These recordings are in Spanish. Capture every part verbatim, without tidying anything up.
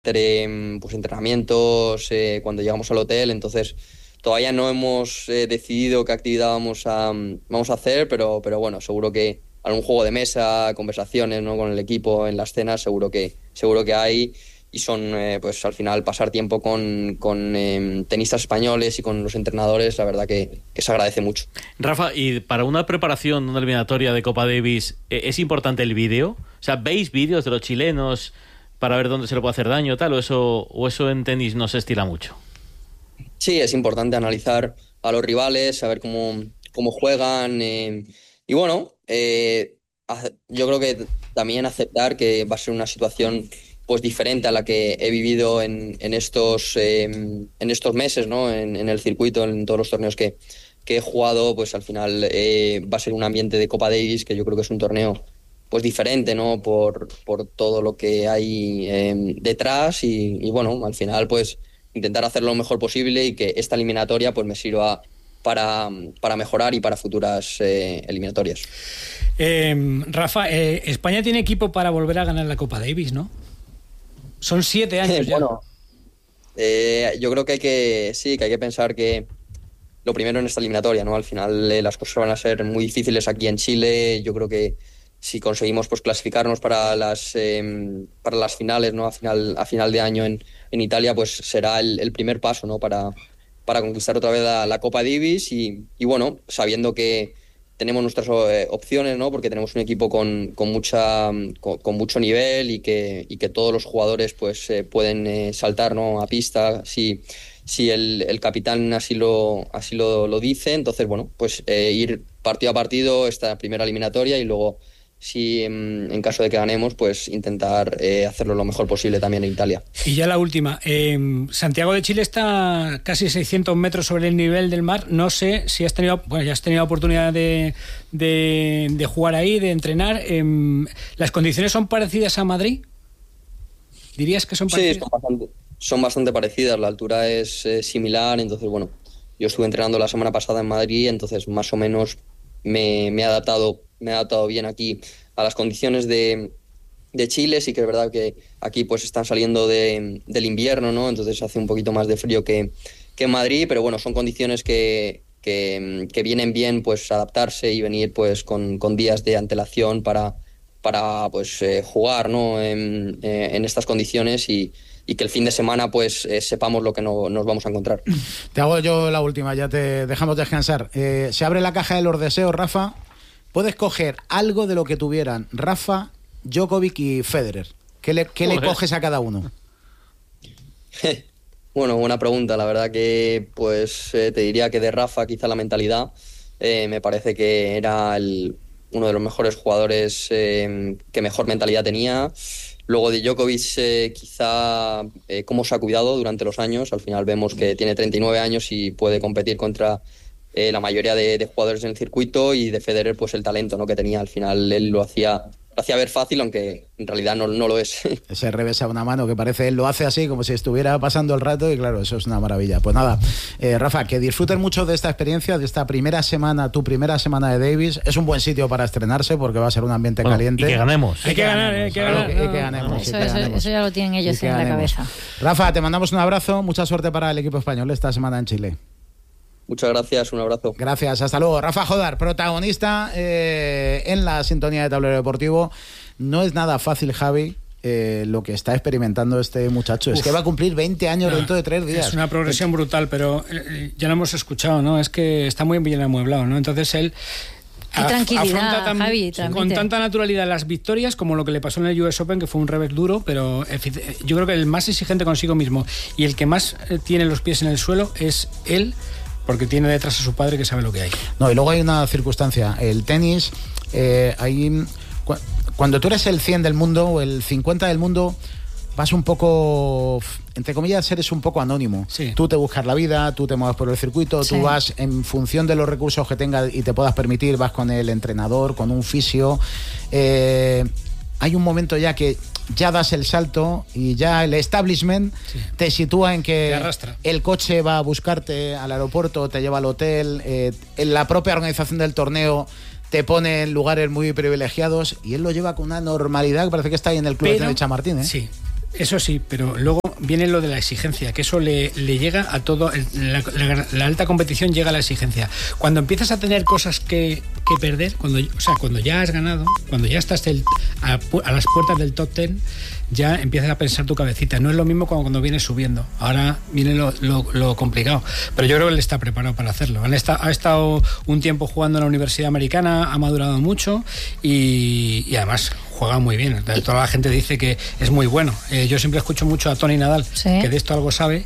entre pues, entrenamientos, eh, cuando llegamos al hotel, entonces todavía no hemos eh, decidido qué actividad vamos a, vamos a hacer, pero, pero bueno, seguro que algún juego de mesa, conversaciones, ¿no? Con el equipo en las cenas, seguro que, seguro que hay, y son eh, pues al final pasar tiempo con, con eh, tenistas españoles y con los entrenadores, la verdad que, que se agradece mucho. Rafa, y para una preparación, una eliminatoria de Copa Davis, ¿es importante el vídeo? O sea, ¿veis vídeos de los chilenos para ver dónde se le puede hacer daño tal, o eso, o eso en tenis no se estila mucho? Sí, es importante analizar a los rivales, saber cómo, cómo juegan, eh, y bueno, eh, yo creo que también aceptar que va a ser una situación pues diferente a la que he vivido en, en, estos, eh, en estos meses, ¿no? En, en el circuito, en todos los torneos que, que he jugado, pues al final eh, va a ser un ambiente de Copa Davis, que yo creo que es un torneo pues diferente, ¿no? Por, por todo lo que hay eh, detrás y, y bueno, al final pues intentar hacer lo mejor posible y que esta eliminatoria pues me sirva para, para mejorar y para futuras eh, eliminatorias. Eh, Rafa, eh, España tiene equipo para volver a ganar la Copa Davis, ¿no? Son siete años ya. Bueno, eh, yo creo que hay que, sí, que hay que pensar que lo primero en esta eliminatoria, ¿no? Al final eh, las cosas van a ser muy difíciles aquí en Chile. Yo creo que si conseguimos pues clasificarnos para las eh, para las finales, ¿no? A final, a final de año en, en Italia, pues será el, el primer paso, ¿no? Para, para conquistar otra vez la, la Copa Davis y, y bueno, sabiendo que tenemos nuestras eh, opciones, ¿no? Porque tenemos un equipo con, con mucha con, con mucho nivel y que, y que todos los jugadores pues eh, pueden eh, saltar, ¿no? A pista si, si el, el capitán así lo así lo, lo dice. Entonces, bueno, pues eh, ir partido a partido esta primera eliminatoria y luego si en, en caso de que ganemos, pues intentar eh, hacerlo lo mejor posible también en Italia. Y ya la última, eh, Santiago de Chile está casi seiscientos metros sobre el nivel del mar. No sé si has tenido, bueno, ya has tenido la oportunidad de, de, de jugar ahí, de entrenar. Eh, ¿Las condiciones son parecidas a Madrid? ¿Dirías que son parecidas? Sí, son bastante, son bastante parecidas. La altura es eh, similar, entonces bueno, yo estuve entrenando la semana pasada en Madrid, entonces más o menos me, me he adaptado me he adaptado bien aquí a las condiciones de, de Chile. Sí que es verdad que aquí pues están saliendo de, del invierno, ¿no? Entonces hace un poquito más de frío que, que en Madrid, pero bueno, son condiciones que, que, que vienen bien pues adaptarse y venir pues con, con días de antelación para, para pues eh, jugar, ¿no? En, eh, en estas condiciones y, y que el fin de semana pues eh, sepamos lo que no, nos vamos a encontrar. Te hago yo la última, ya te dejamos descansar. Eh, se abre la caja de los deseos, Rafa. Puedes coger algo de lo que tuvieran Rafa, Djokovic y Federer. ¿Qué le, qué le coges a cada uno? Bueno, buena pregunta. La verdad que pues eh, te diría que de Rafa quizá la mentalidad. Eh, me parece que era el, uno de los mejores jugadores eh, que mejor mentalidad tenía. Luego de Djokovic eh, quizá eh, cómo se ha cuidado durante los años. Al final vemos que tiene treinta y nueve años y puede competir contra Eh, la mayoría de, de jugadores en el circuito, y de Federer pues el talento, ¿no? Que tenía. Al final él lo hacía, lo hacía ver fácil, aunque en realidad no, no lo es. Ese revés a una mano que parece, él lo hace así como si estuviera pasando el rato, y claro, eso es una maravilla. Pues nada, eh, Rafa, que disfruten mucho de esta experiencia, de esta primera semana, tu primera semana de Davis. Es un buen sitio para estrenarse porque va a ser un ambiente bueno, caliente. Y que ganemos. Hay que ganar, hay que ganar. Claro, y que ganemos. Eso, eso, eso ya lo tienen ellos en la cabeza. Rafa, te mandamos un abrazo, mucha suerte para el equipo español esta semana en Chile. Muchas gracias, un abrazo. Gracias, hasta luego. Rafa Jodar, protagonista eh, en la sintonía de Tablero Deportivo. No es nada fácil, Javi, eh, lo que está experimentando este muchacho. Uf. Es que va a cumplir veinte años no, dentro de tres días. Es una progresión brutal, pero eh, ya lo hemos escuchado, ¿no? Es que está muy bien amueblado, ¿no? Entonces él Qué tranquilidad, tan, Javi, con tanta naturalidad las victorias, como lo que le pasó en el U S Open, que fue un revés duro, pero yo creo que el más exigente consigo mismo y el que más tiene los pies en el suelo es él, porque tiene detrás a su padre que sabe lo que hay. No, y luego hay una circunstancia. El tenis, eh, hay, cu- cuando tú eres el cien del mundo o el cincuenta del mundo, vas un poco, entre comillas, eres un poco anónimo. Sí. Tú te buscas la vida, tú te mueves por el circuito, sí. Tú vas en función de los recursos que tengas y te puedas permitir, vas con el entrenador, con un fisio. Eh, hay un momento ya que ya das el salto y ya el establishment sí. te sitúa en que el coche va a buscarte al aeropuerto, te lleva al hotel, eh, en la propia organización del torneo te pone en lugares muy privilegiados, y él lo lleva con una normalidad que parece que está ahí en el club pero, de Chamartín, ¿eh? Sí, Eso sí, pero luego viene lo de la exigencia, que eso le, le llega a todo, la, la, la alta competición llega a la exigencia. Cuando empiezas a tener cosas que, que perder, cuando, o sea, cuando ya has ganado, cuando ya estás el, a, a las puertas del top ten, ya empiezas a pensar tu cabecita. No es lo mismo como cuando vienes subiendo. Ahora viene lo, lo, lo complicado. Pero yo creo que él está preparado para hacerlo. Él está, ha estado un tiempo jugando en la Universidad Americana, ha madurado mucho y, y además juega muy bien. Toda la gente dice que es muy bueno. Eh, yo siempre escucho mucho a Tony Nadal, ¿sí?, que de esto algo sabe,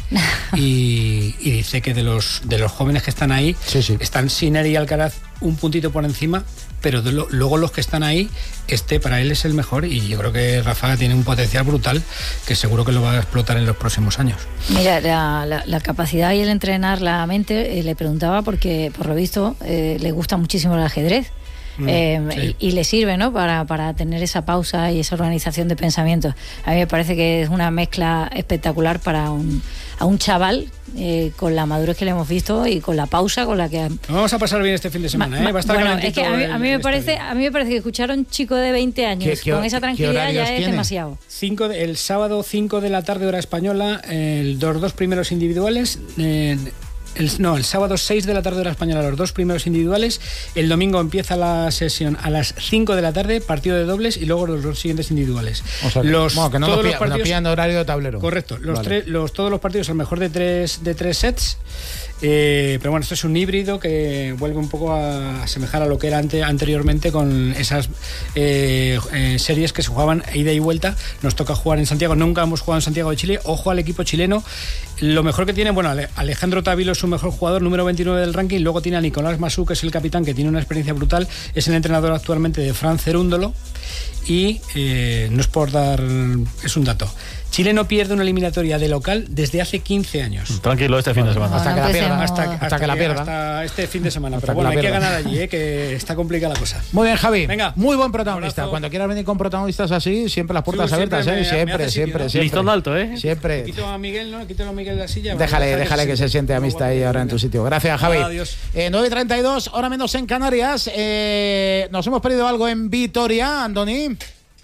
y, y dice que de los, de los jóvenes que están ahí, sí, sí. están Sinner y Alcaraz un puntito por encima, pero de lo, luego los que están ahí, este para él es el mejor, y yo creo que Rafa tiene un potencial brutal que seguro que lo va a explotar en los próximos años. Mira, la, la, la capacidad y el entrenar la mente, eh, le preguntaba porque por lo visto eh, le gusta muchísimo el ajedrez. Mm, eh, sí. y, y le sirve, ¿no?, para, para tener esa pausa y esa organización de pensamientos. A mí me parece que es una mezcla espectacular para un, a un chaval eh, con la madurez que le hemos visto y con la pausa con la que... Nos vamos a pasar bien este fin de semana, ma, ¿eh? Va a estar bueno, es que a mí, el, a, mí me parece, a mí me parece que escuchar a un chico de veinte años ¿Qué, qué, con esa tranquilidad ya es tiene? demasiado. Cinco de, el sábado cinco de la tarde hora española, el, los dos primeros individuales... Eh, El, no, el sábado seis de la tarde hora española, los dos primeros individuales. El domingo empieza la sesión a las cinco de la tarde, partido de dobles, y luego los dos siguientes individuales. O sea, los, bueno, que no nos pilla, partidos, pillan horario de tablero. Correcto, los vale. tres, los, todos los partidos al mejor de tres, de tres sets. Eh, pero bueno, esto es un híbrido que vuelve un poco a asemejar a lo que era ante, anteriormente con esas eh, eh, series que se jugaban ida y vuelta. Nos toca jugar en Santiago, nunca hemos jugado en Santiago de Chile. Ojo al equipo chileno. Lo mejor que tiene, bueno, Alejandro Tavilo es su mejor jugador, número veintinueve del ranking. Luego tiene a Nicolás Masú, que es el capitán, que tiene una experiencia brutal. Es el entrenador actualmente de Fran Cerúndolo. Y eh, no es por dar, es un dato. Chile no pierde una eliminatoria de local desde hace quince años. Tranquilo este fin de semana. No, hasta no que la pierda. Hasta, hasta, hasta que la pierda. Hasta este fin de semana. Hasta Pero bueno, hay que ganar allí, ¿eh? Que está complicada la cosa. Muy bien, Javi. Venga. Muy buen protagonista. Cuando quieras venir con protagonistas así, siempre las puertas sí, abiertas, siempre ¿eh? Me, siempre, me siempre, ¿no? siempre. Listón alto, ¿eh? Siempre. Le quito a Miguel, ¿no? Le quito a Miguel de la silla. Déjale, déjale, déjale que, que se siente amistad ahí ahora en tu sitio. Gracias, Javi. Adiós. Eh, nueve y treinta y dos, hora menos en Canarias. Eh, nos hemos perdido algo en Vitoria, Andoni.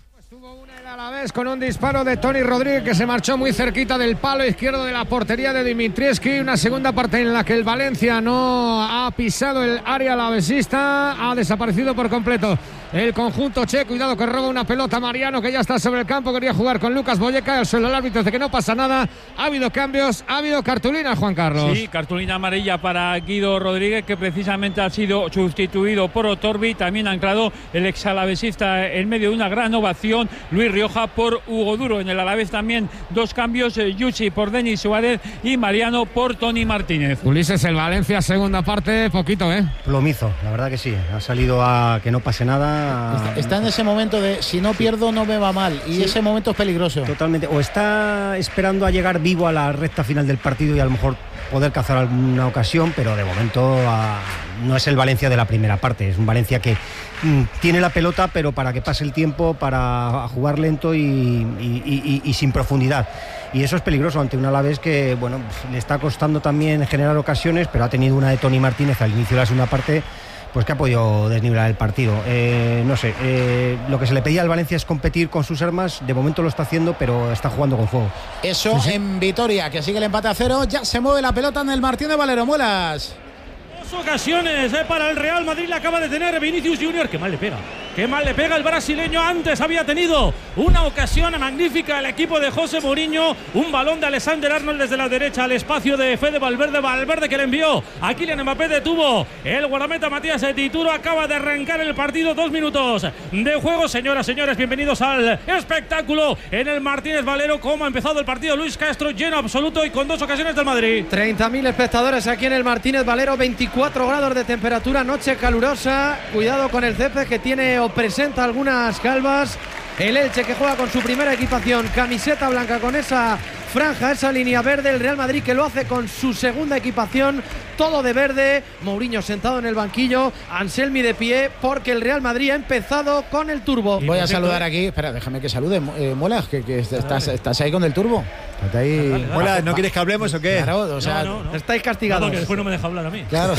A la vez con un disparo de Toni Rodríguez que se marchó muy cerquita del palo izquierdo de la portería de Dimitrievski. Una segunda parte en la que el Valencia no ha pisado el área alavesista, ha desaparecido por completo el conjunto che. Cuidado que roba una pelota Mariano, que ya está sobre el campo, quería jugar con Lucas Boyeca. El suelo el árbitro dice que no pasa nada. Ha habido cambios, ha habido cartulina, Juan Carlos. Sí, cartulina amarilla para Guido Rodríguez, que precisamente ha sido sustituido por Otorbi. También ha anclado el ex alavesista en medio de una gran ovación, Luis Rioja por Hugo Duro. En el Alavés también dos cambios, eh, Yuchi por Denis Suárez y Mariano por Toni Martínez. Ulises, el Valencia segunda parte, poquito, ¿eh? Plomizo, la verdad que sí. Ha salido a que no pase nada. Está, está en ese momento de si no pierdo no me va mal, y sí, ese momento es peligroso. Totalmente. O está esperando a llegar vivo a la recta final del partido y a lo mejor poder cazar alguna ocasión, pero de momento a, no es el Valencia de la primera parte. Es un Valencia que mm, tiene la pelota, pero para que pase el tiempo, para jugar lento y, y, y, y sin profundidad. Y eso es peligroso ante un Alavés que, bueno, le está costando también generar ocasiones, pero ha tenido una de Toni Martínez al inicio de la segunda parte, pues que ha podido desnivelar el partido. Eh, no sé, eh, lo que se le pedía al Valencia es competir con sus armas. De momento lo está haciendo, pero está jugando con fuego. Eso sí, sí. En Vitoria, que sigue el empate a cero. Ya se mueve la pelota en el Martínez Valero. Muelas. Dos ocasiones eh, para el Real Madrid. La acaba de tener Vinicius Junior. Qué mal le pega. Qué mal le pega el brasileño. Antes había tenido una ocasión magnífica el equipo de José Mourinho. Un balón de Alexander Arnold desde la derecha al espacio de Fede Valverde. Valverde que le envió a Kylian Mbappé. Detuvo el guardameta Matías Tituro. Acaba de arrancar el partido. Dos minutos de juego. Señoras, señores, bienvenidos al espectáculo en el Martínez Valero. ¿Cómo ha empezado el partido? Luis Castro, lleno absoluto y con dos ocasiones del Madrid. treinta mil espectadores aquí en el Martínez Valero. veinticuatro grados de temperatura. Noche calurosa. Cuidado con el césped que tiene o presenta algunas calvas. El Elche que juega con su primera equipación, camiseta blanca con esa franja, esa línea verde. El Real Madrid que lo hace con su segunda equipación, todo de verde. Mourinho sentado en el banquillo, Anselmi de pie, porque el Real Madrid ha empezado con el turbo. Voy a saludar aquí, espera, déjame que salude, eh, Muelas, que, que estás, estás ahí con el turbo. Ahí... Muelas, ¿no quieres que hablemos o qué? Claro, o sea, no, no, no. Estáis castigados. No, que después no me deja hablar a mí. Claro.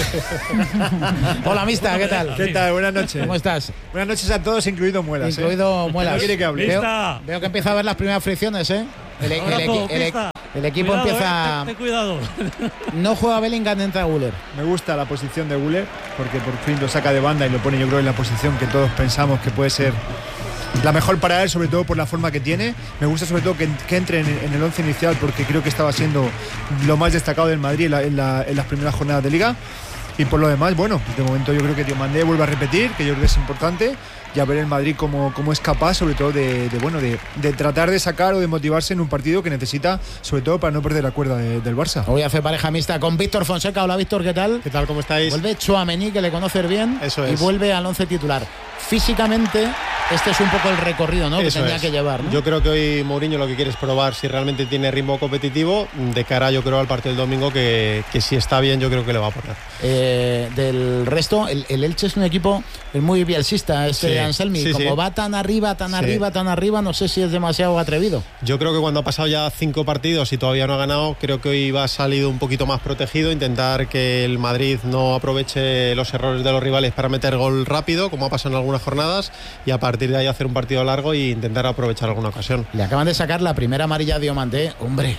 Hola, Mista, ¿qué tal? ¿Qué tal? Buenas noches. ¿Cómo estás? Buenas noches a todos, incluido Muelas. Incluido ¿eh? Muelas. No quiere que hable. Veo, veo que empieza a ver las primeras fricciones, ¿eh? el, el, Abrazo, el, el, el equipo cuidado, empieza. Eh, ten, ten cuidado. No juega Bellingham, entra Güler. Me gusta la posición de Güler porque por fin lo saca de banda y lo pone, yo creo, en la posición que todos pensamos que puede ser la mejor para él, sobre todo por la forma que tiene. Me gusta sobre todo que, que entre en, en el once inicial porque creo que estaba siendo lo más destacado del Madrid en, la, en, la, en las primeras jornadas de Liga. Y por lo demás, bueno, de momento yo creo que Diomandé vuelve a repetir, que yo creo que es importante, y a ver el Madrid cómo, cómo es capaz, sobre todo, de, de bueno de, de tratar de sacar o de motivarse en un partido que necesita, sobre todo para no perder la cuerda de, del Barça. Hoy hace pareja mixta con Víctor Fonseca. Hola Víctor, ¿qué tal? ¿Qué tal? ¿Cómo estáis? Vuelve Tchouaméni, que le conoces bien, Eso y es. vuelve al once titular. Físicamente, este es un poco el recorrido, ¿no? Eso que tenía es. que llevar, ¿no? Yo creo que hoy Mourinho lo que quiere es probar si realmente tiene ritmo competitivo de cara, yo creo, al partido del domingo, que, que si está bien, yo creo que le va a poner. Eh, del resto, el, el Elche es un equipo muy bielcista, este Sí, de Anselmi. sí, Como sí. va tan arriba, tan Sí. arriba, tan arriba, no sé si es demasiado atrevido. Yo creo que cuando ha pasado ya cinco partidos y todavía no ha ganado, creo que hoy va a salir un poquito más protegido, intentar que el Madrid no aproveche los errores de los rivales para meter gol rápido, como ha pasado en algunas jornadas, y a partir de ahí hacer un partido largo e intentar aprovechar alguna ocasión. Le acaban de sacar la primera amarilla a Diomandé, hombre.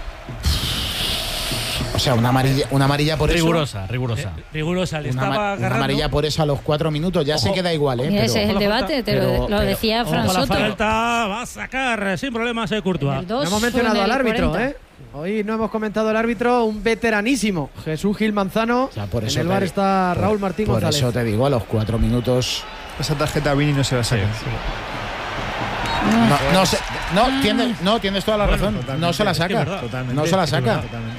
O sea, una amarilla, una amarilla por Rigurosa, eso. rigurosa. Eh, rigurosa, le Una, estaba una agarrando. amarilla por eso a los cuatro minutos. Ya Ojo. se queda igual, ¿eh? Mira, Pero, ese es el Ojo, la debate, falta, te lo, pero- lo pero- decía Ojo, Fran la Soto. falta va a sacar sin problemas el Courtois. El dos No hemos fue mencionado en al el árbitro, cuarenta. ¿eh? Hoy no hemos comentado al árbitro, un veteranísimo, Jesús Gil Manzano. o sea, por En eso el te bar di- está por- Raúl Martín Por González. eso te digo, a los cuatro minutos. Esa tarjeta a Vini no se la saca. No, no, se- no, tienes, no, tienes toda la Bueno, razón. totalmente. No se la Es que es saca. verdad. Totalmente. No se la Es saca. verdad, totalmente.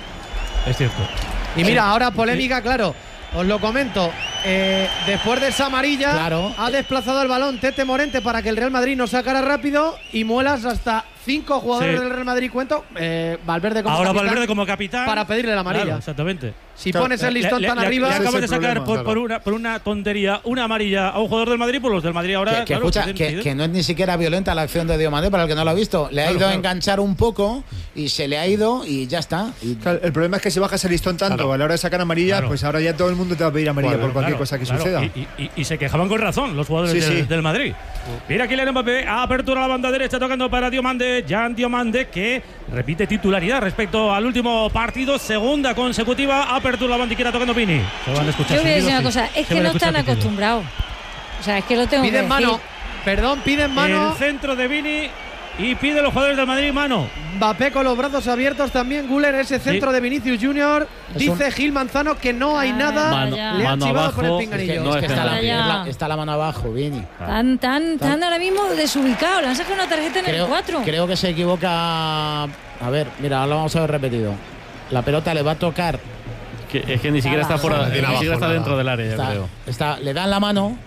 Es cierto. Y mira, ahora polémica, claro. Os lo comento. Eh, después de esa amarilla, Claro. ha desplazado el balón Tete Morente para que el Real Madrid no sacara rápido y muelas hasta cinco jugadores Sí. del Real Madrid. Cuento, eh, Valverde como Ahora capitán, Valverde como capitán. para pedirle la amarilla. Claro, exactamente. Si Claro, pones el Le- listón le- tan le- arriba, Le ese es acabas de el sacar problema, por, claro. por una, por una tontería una amarilla a un jugador del Madrid, pues los del Madrid ahora. Que, que claro, escucha, tienen- que, tienen- que no es ni siquiera violenta la acción de Diomandé, para el que no lo ha visto. Le ha Claro, ido a claro. enganchar un poco y se le ha ido y ya está. Y- Claro, el problema es que si bajas el listón tanto Claro. a la hora de sacar amarilla, Claro. pues ahora ya todo el mundo te va a pedir amarilla Claro, por cualquier claro, cosa que claro. suceda. Y, y- y se quejaban con razón los jugadores Sí, del, sí. del Madrid. Mira Kylian Mbappé, apertura a la banda derecha tocando para Diomande, Jan Diomande, que repite titularidad respecto al último partido, segunda consecutiva, apertura a la bandiquera tocando Pini. Se van a escuchar Yo voy a decir sonidos, una sí. cosa, es Se que van a no escuchar están pitidos. acostumbrados. O sea, es que lo tengo que piden decir. mano. Perdón, piden mano. El centro de Vini y pide los jugadores del Madrid mano. Mbappé con los brazos abiertos también. Guller, ese centro de Vinicius Junior. Es Dice un- Gil Manzano que no hay Ah, nada. Mano- Le ha mano chivado abajo, por el Es que, pinganillo. no es es que está, la, penalti. es la- está la mano abajo, Vini. Tan, tan, tan ahora mismo desubicado. Le han sacado una tarjeta en el Creo, cuatro. creo que se equivoca. A ver, mira, ahora lo vamos a ver repetido. La pelota le va a tocar. Que- es que ni siquiera está fuera, ni siquiera está dentro del área, yo Está, creo. está- le dan la mano.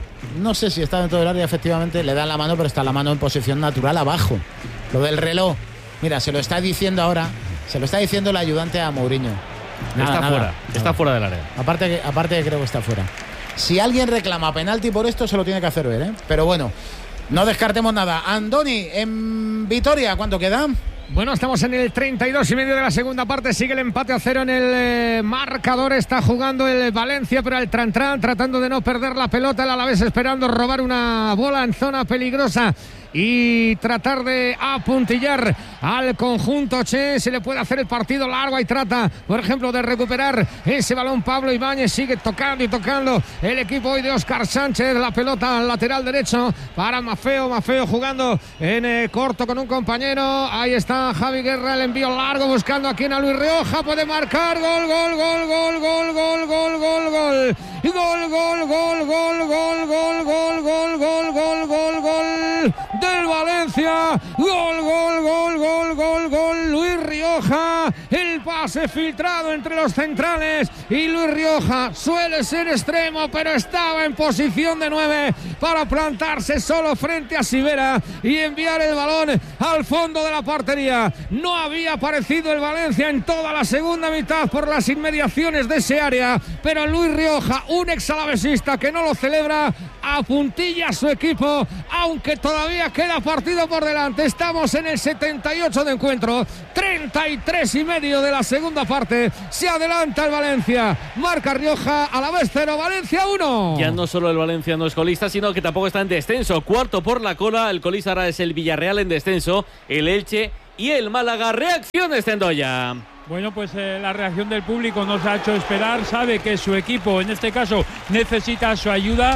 No sé si está dentro del área, efectivamente, le dan la mano, pero está la mano en posición natural abajo. Lo del reloj, mira, se lo está diciendo ahora, se lo está diciendo el ayudante a Mourinho. Nada, está nada. fuera, está fuera del área. Aparte que, aparte que creo que está fuera. Si alguien reclama penalti por esto, se lo tiene que hacer ver, ¿eh? Pero bueno, no descartemos nada. Andoni, en Vitoria, ¿cuánto queda? Bueno, estamos en el treinta y dos y medio de la segunda parte. Sigue el empate a cero en el eh, marcador. Está jugando el Valencia, pero el Tran-Tran tratando de no perder la pelota. El Alavés esperando robar una bola en zona peligrosa y tratar de apuntillar al conjunto Che. Se le puede hacer el partido largo y trata, por ejemplo, de recuperar ese balón. Pablo Ibáñez sigue tocando y tocando el equipo hoy de Óscar Sánchez. La pelota al lateral derecho para Mafeo. Mafeo jugando en eh, corto con un compañero. Ahí está Javi Guerra, el envío largo buscando aquí a Luis Rioja. Puede marcar. Gol, gol, gol, gol, gol, gol, gol, gol, gol. Gol, gol, gol, gol, gol, gol, gol, gol, gol, gol, gol, gol del Valencia. Gol, gol, gol, gol, gol, gol. Luis Rioja. El pase filtrado entre los centrales. Y Luis Rioja suele ser extremo, pero estaba en posición de nueve para plantarse solo frente a Sivera y enviar el balón al fondo de la portería. No había aparecido el Valencia en toda la segunda mitad por las inmediaciones de ese área, pero Luis Rioja, un exalavesista que no lo celebra, apuntilla a su equipo, aunque todavía queda partido por delante. Estamos en el setenta y ocho de encuentro, treinta y tres y medio de la segunda parte. Se adelanta el Valencia, marca Rioja, Alavés cero, Valencia uno. Ya no solo el Valencia no es colista, sino que tampoco está en descenso. Cuarto por la cola, el colista ahora es el Villarreal en descenso, el Elche y el Málaga. Reacciones, Zendoya. Bueno, pues eh, la reacción del público nos ha hecho esperar. Sabe que su equipo, en este caso, necesita su ayuda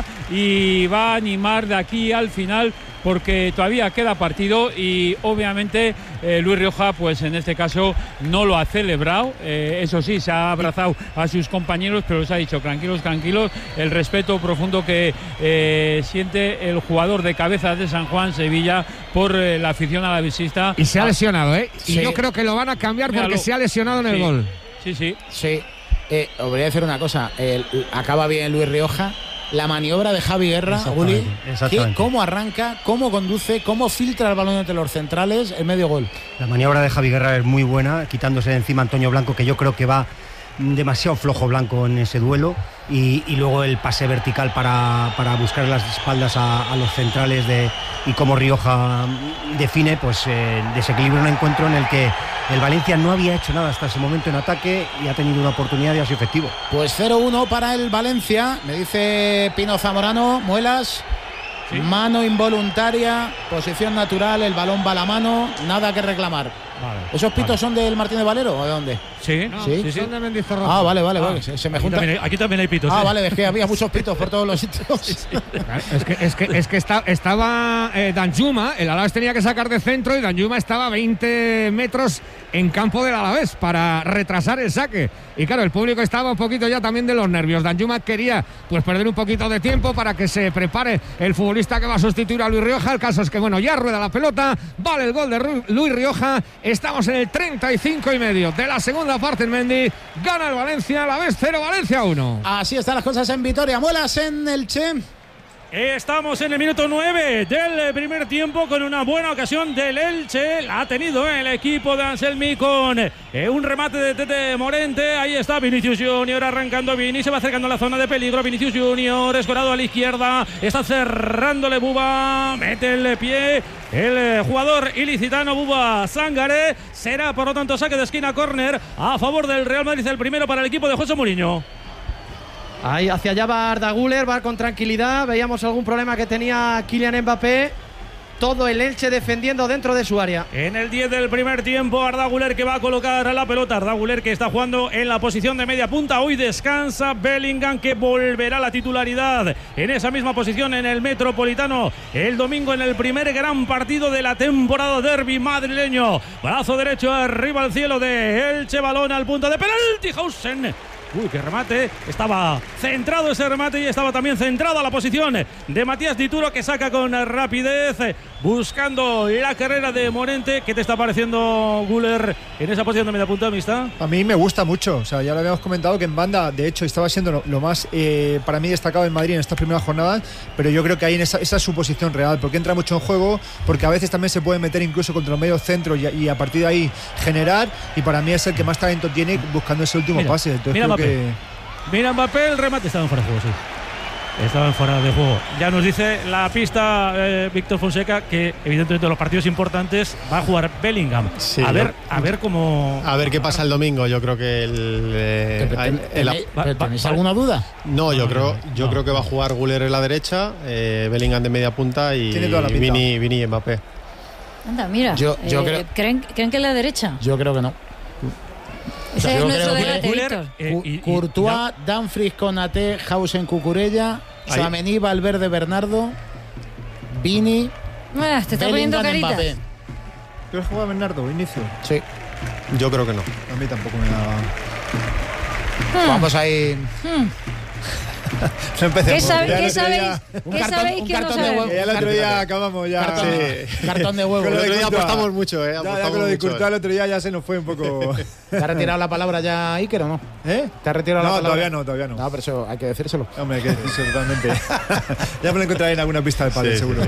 y va a animar de aquí al final, porque todavía queda partido y obviamente eh, Luis Rioja, pues en este caso no lo ha celebrado. Eh, eso sí, se ha abrazado a sus compañeros, pero les ha dicho tranquilos, tranquilos. El respeto profundo que eh, siente el jugador de cabeza de San Juan, Sevilla, por eh, la afición alavesista. Y se ha lesionado, ¿eh? Sí. Y yo creo que lo van a cambiar Míralo. porque se ha lesionado en el Sí. gol. Sí, sí. Sí. Eh, os voy a decir una cosa. El- acaba bien Luis Rioja. La maniobra de Javi Guerra, Exactamente, Uli, exactamente. que cómo arranca, cómo conduce, cómo filtra el balón entre los centrales, el medio gol. La maniobra de Javi Guerra es muy buena, quitándose de encima a Antonio Blanco, que yo creo que va demasiado flojo Blanco en ese duelo, y, y luego el pase vertical para, para buscar las espaldas a, a los centrales de, y como Rioja define, pues eh, desequilibra un encuentro en el que el Valencia no había hecho nada hasta ese momento en ataque y ha tenido una oportunidad y ha sido efectivo. Pues cero uno para el Valencia, me dice Pino Zamorano. Muelas, Sí. mano involuntaria, posición natural, el balón va a la mano, nada que reclamar. Vale. ¿Esos pitos Vale. son del Martínez Valero o de dónde? Sí, No, Sí. sí, sí. son de Mendizorroza. Ah, vale, vale, Ah, vale, se, se me Aquí junta. también, hay, aquí también hay pitos. Ah, ¿eh? vale, es que había muchos pitos por todos los sitios. Claro, Es que, es que, es que está- estaba eh, Danjuma, el Alavés tenía que sacar de centro y Danjuma estaba a veinte metros en campo del Alavés para retrasar el saque. Y claro, el público estaba un poquito ya también de los nervios. Danjuma quería pues perder un poquito de tiempo para que se prepare el futbolista que va a sustituir a Luis Rioja. El caso es que, bueno, ya rueda la pelota, vale el gol de Ru- Luis Rioja. Estamos en el treinta y cinco y medio de la segunda parte en Mendy. Gana el Valencia, Alavés cero, Valencia uno. Así están las cosas en Vitoria. Muelas en el Che. Estamos en el minuto nueve del primer tiempo con una buena ocasión del Elche. La ha tenido el equipo de Anselmi con eh, un remate de Tete Morente. Ahí está Vinicius Junior arrancando. Vini se va acercando a la zona de peligro. Vinicius Junior escorado a la izquierda. Está cerrándole Buba. Mete el pie. El eh, jugador ilicitano Buba Sangaré. Será por lo tanto saque de esquina, córner a favor del Real Madrid. El primero para el equipo de José Mourinho. Ahí hacia allá va Arda Güler, va con tranquilidad. Veíamos algún problema que tenía Kylian Mbappé. Todo el Elche defendiendo dentro de su área. En el diez del primer tiempo, Arda Güler que va a colocar la pelota. Arda Güler que está jugando en la posición de media punta. Hoy descansa Bellingham, que volverá a la titularidad en esa misma posición en el Metropolitano el domingo en el primer gran partido de la temporada, derbi madrileño. Brazo derecho arriba al cielo de Elche, balón al punto de penalti. Hausen. Uy, qué remate. Estaba centrado ese remate y estaba también centrada la posición de Matías Dituro, que saca con rapidez buscando la carrera de Morente. ¿Qué te está pareciendo, Güler, en esa posición de media punta, amistad? A mí me gusta mucho, o sea, ya lo habíamos comentado que en banda, de hecho, estaba siendo lo, lo más eh, para mí destacado en Madrid en estas primeras jornadas, pero yo creo que ahí en esa, esa es su posición real, porque entra mucho en juego, porque a veces también se puede meter incluso contra los medios centros y, y a partir de ahí generar, y para mí es el que más talento tiene buscando ese último Mira, pase. Entonces mira creo Mbappé. que Mira Mbappé, el remate estaba en fuera de juego, sí. Estaba en fuera de juego. Ya nos dice la pista eh, Víctor Fonseca que evidentemente los partidos importantes va a jugar Bellingham. Sí, a ver, yo- a ver cómo. A ver qué pasa el domingo. Yo creo que el. eh, ¿Pero ten- el- tenéis- va- pero ¿Tenéis va- alguna duda? no, yo creo, yo no. creo que va a jugar Güler en la derecha, eh, Bellingham de media punta y Tiene toda la pinta. Vini, Vini y Mbappé. Anda, mira. Yo- yo eh, creo- ¿creen, ¿Creen que es la derecha? Yo creo que no. Ese yo es nuestro creo que debate, Güler, Víctor. eh, Cu- y- y- Courtois, Dumfries, Konaté, Hausen, Cucurella, Ahí. Tchouaméni, Valverde, Bernardo, Vini, Ah, te está poniendo Bellingham, caritas. Mbappé. ¿Tú has jugado Bernardo, inicio? Sí. Yo creo que no. A mí tampoco me daba. Hmm. Vamos ahí. Hmm. No empecemos. ¿Qué, sabe- Ya el qué otro sabéis, día- Un ¿qué cartón- sabéis un que no cartón de sabemos? huevo. Ya el otro día acabamos ya. Cartón, Sí. cartón de huevo. Con El lo de otro día Courtois. apostamos mucho, ¿eh? Ya, ya Apostamos con lo de mucho, Courtois eh. el otro día ya se nos fue un poco. ¿Te ha retirado la palabra ya Iker o no? ¿Eh? ¿Te ha retirado la No, palabra? todavía no, todavía no. No, pero eso hay que decírselo. Hombre, hay que decirse totalmente. Ya me lo encontraré en alguna pista de pádel, Sí, sí, seguro. sí.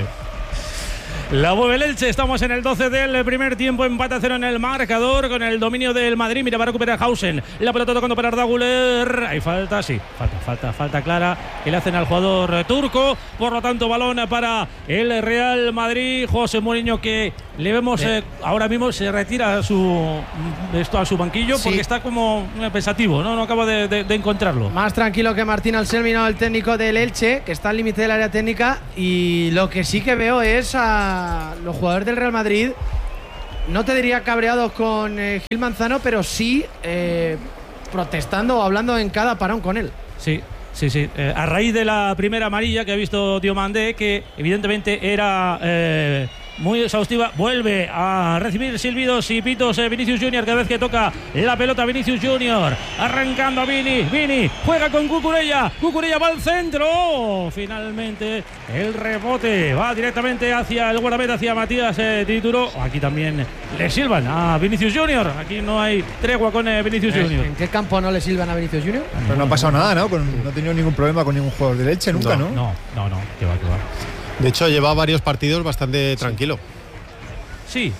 La mueve el Elche, estamos en el doce del primer tiempo, empate a cero en el marcador con el dominio del Madrid. Mira, va a recuperar Hausen, la pelota tocando para Arda Güler. Hay falta, sí, falta, falta, falta clara que le hacen al jugador turco. Por lo tanto, balón para el Real Madrid. José Mourinho, que le vemos eh, ahora mismo se retira a su, esto a su banquillo Sí. porque está como eh, pensativo, ¿no? No acaba de, de- de encontrarlo. Más tranquilo que Martín Anselmi, ¿no? El técnico del Elche, que está al límite del área técnica. Y lo que sí que veo es a los jugadores del Real Madrid no te diría cabreados con eh, Gil Manzano, pero sí eh, protestando o hablando en cada parón con él. Sí. Sí, sí. Eh, a raíz de la primera amarilla que ha visto Diomandé, que evidentemente era eh, muy exhaustiva, vuelve a recibir silbidos y pitos eh, Vinicius Junior cada vez que toca la pelota. Vinicius Junior arrancando a Vini. Vini juega con Cucurella. Cucurella va al centro. Finalmente el rebote va directamente hacia el guardameta, hacia Matías eh, Dituro. Aquí también le silban a Vinicius Junior. Aquí no hay tregua con eh, Vinicius ¿Eh? Junior. ¿En qué campo no le silban a Vinicius Junior? Pero no ha pasado nada, ¿no? Con, no ha tenido ningún problema con ningún jugador del Elche nunca, ¿no? No, no, no. Que va, que va. De hecho, lleva varios partidos bastante tranquilo. Sí,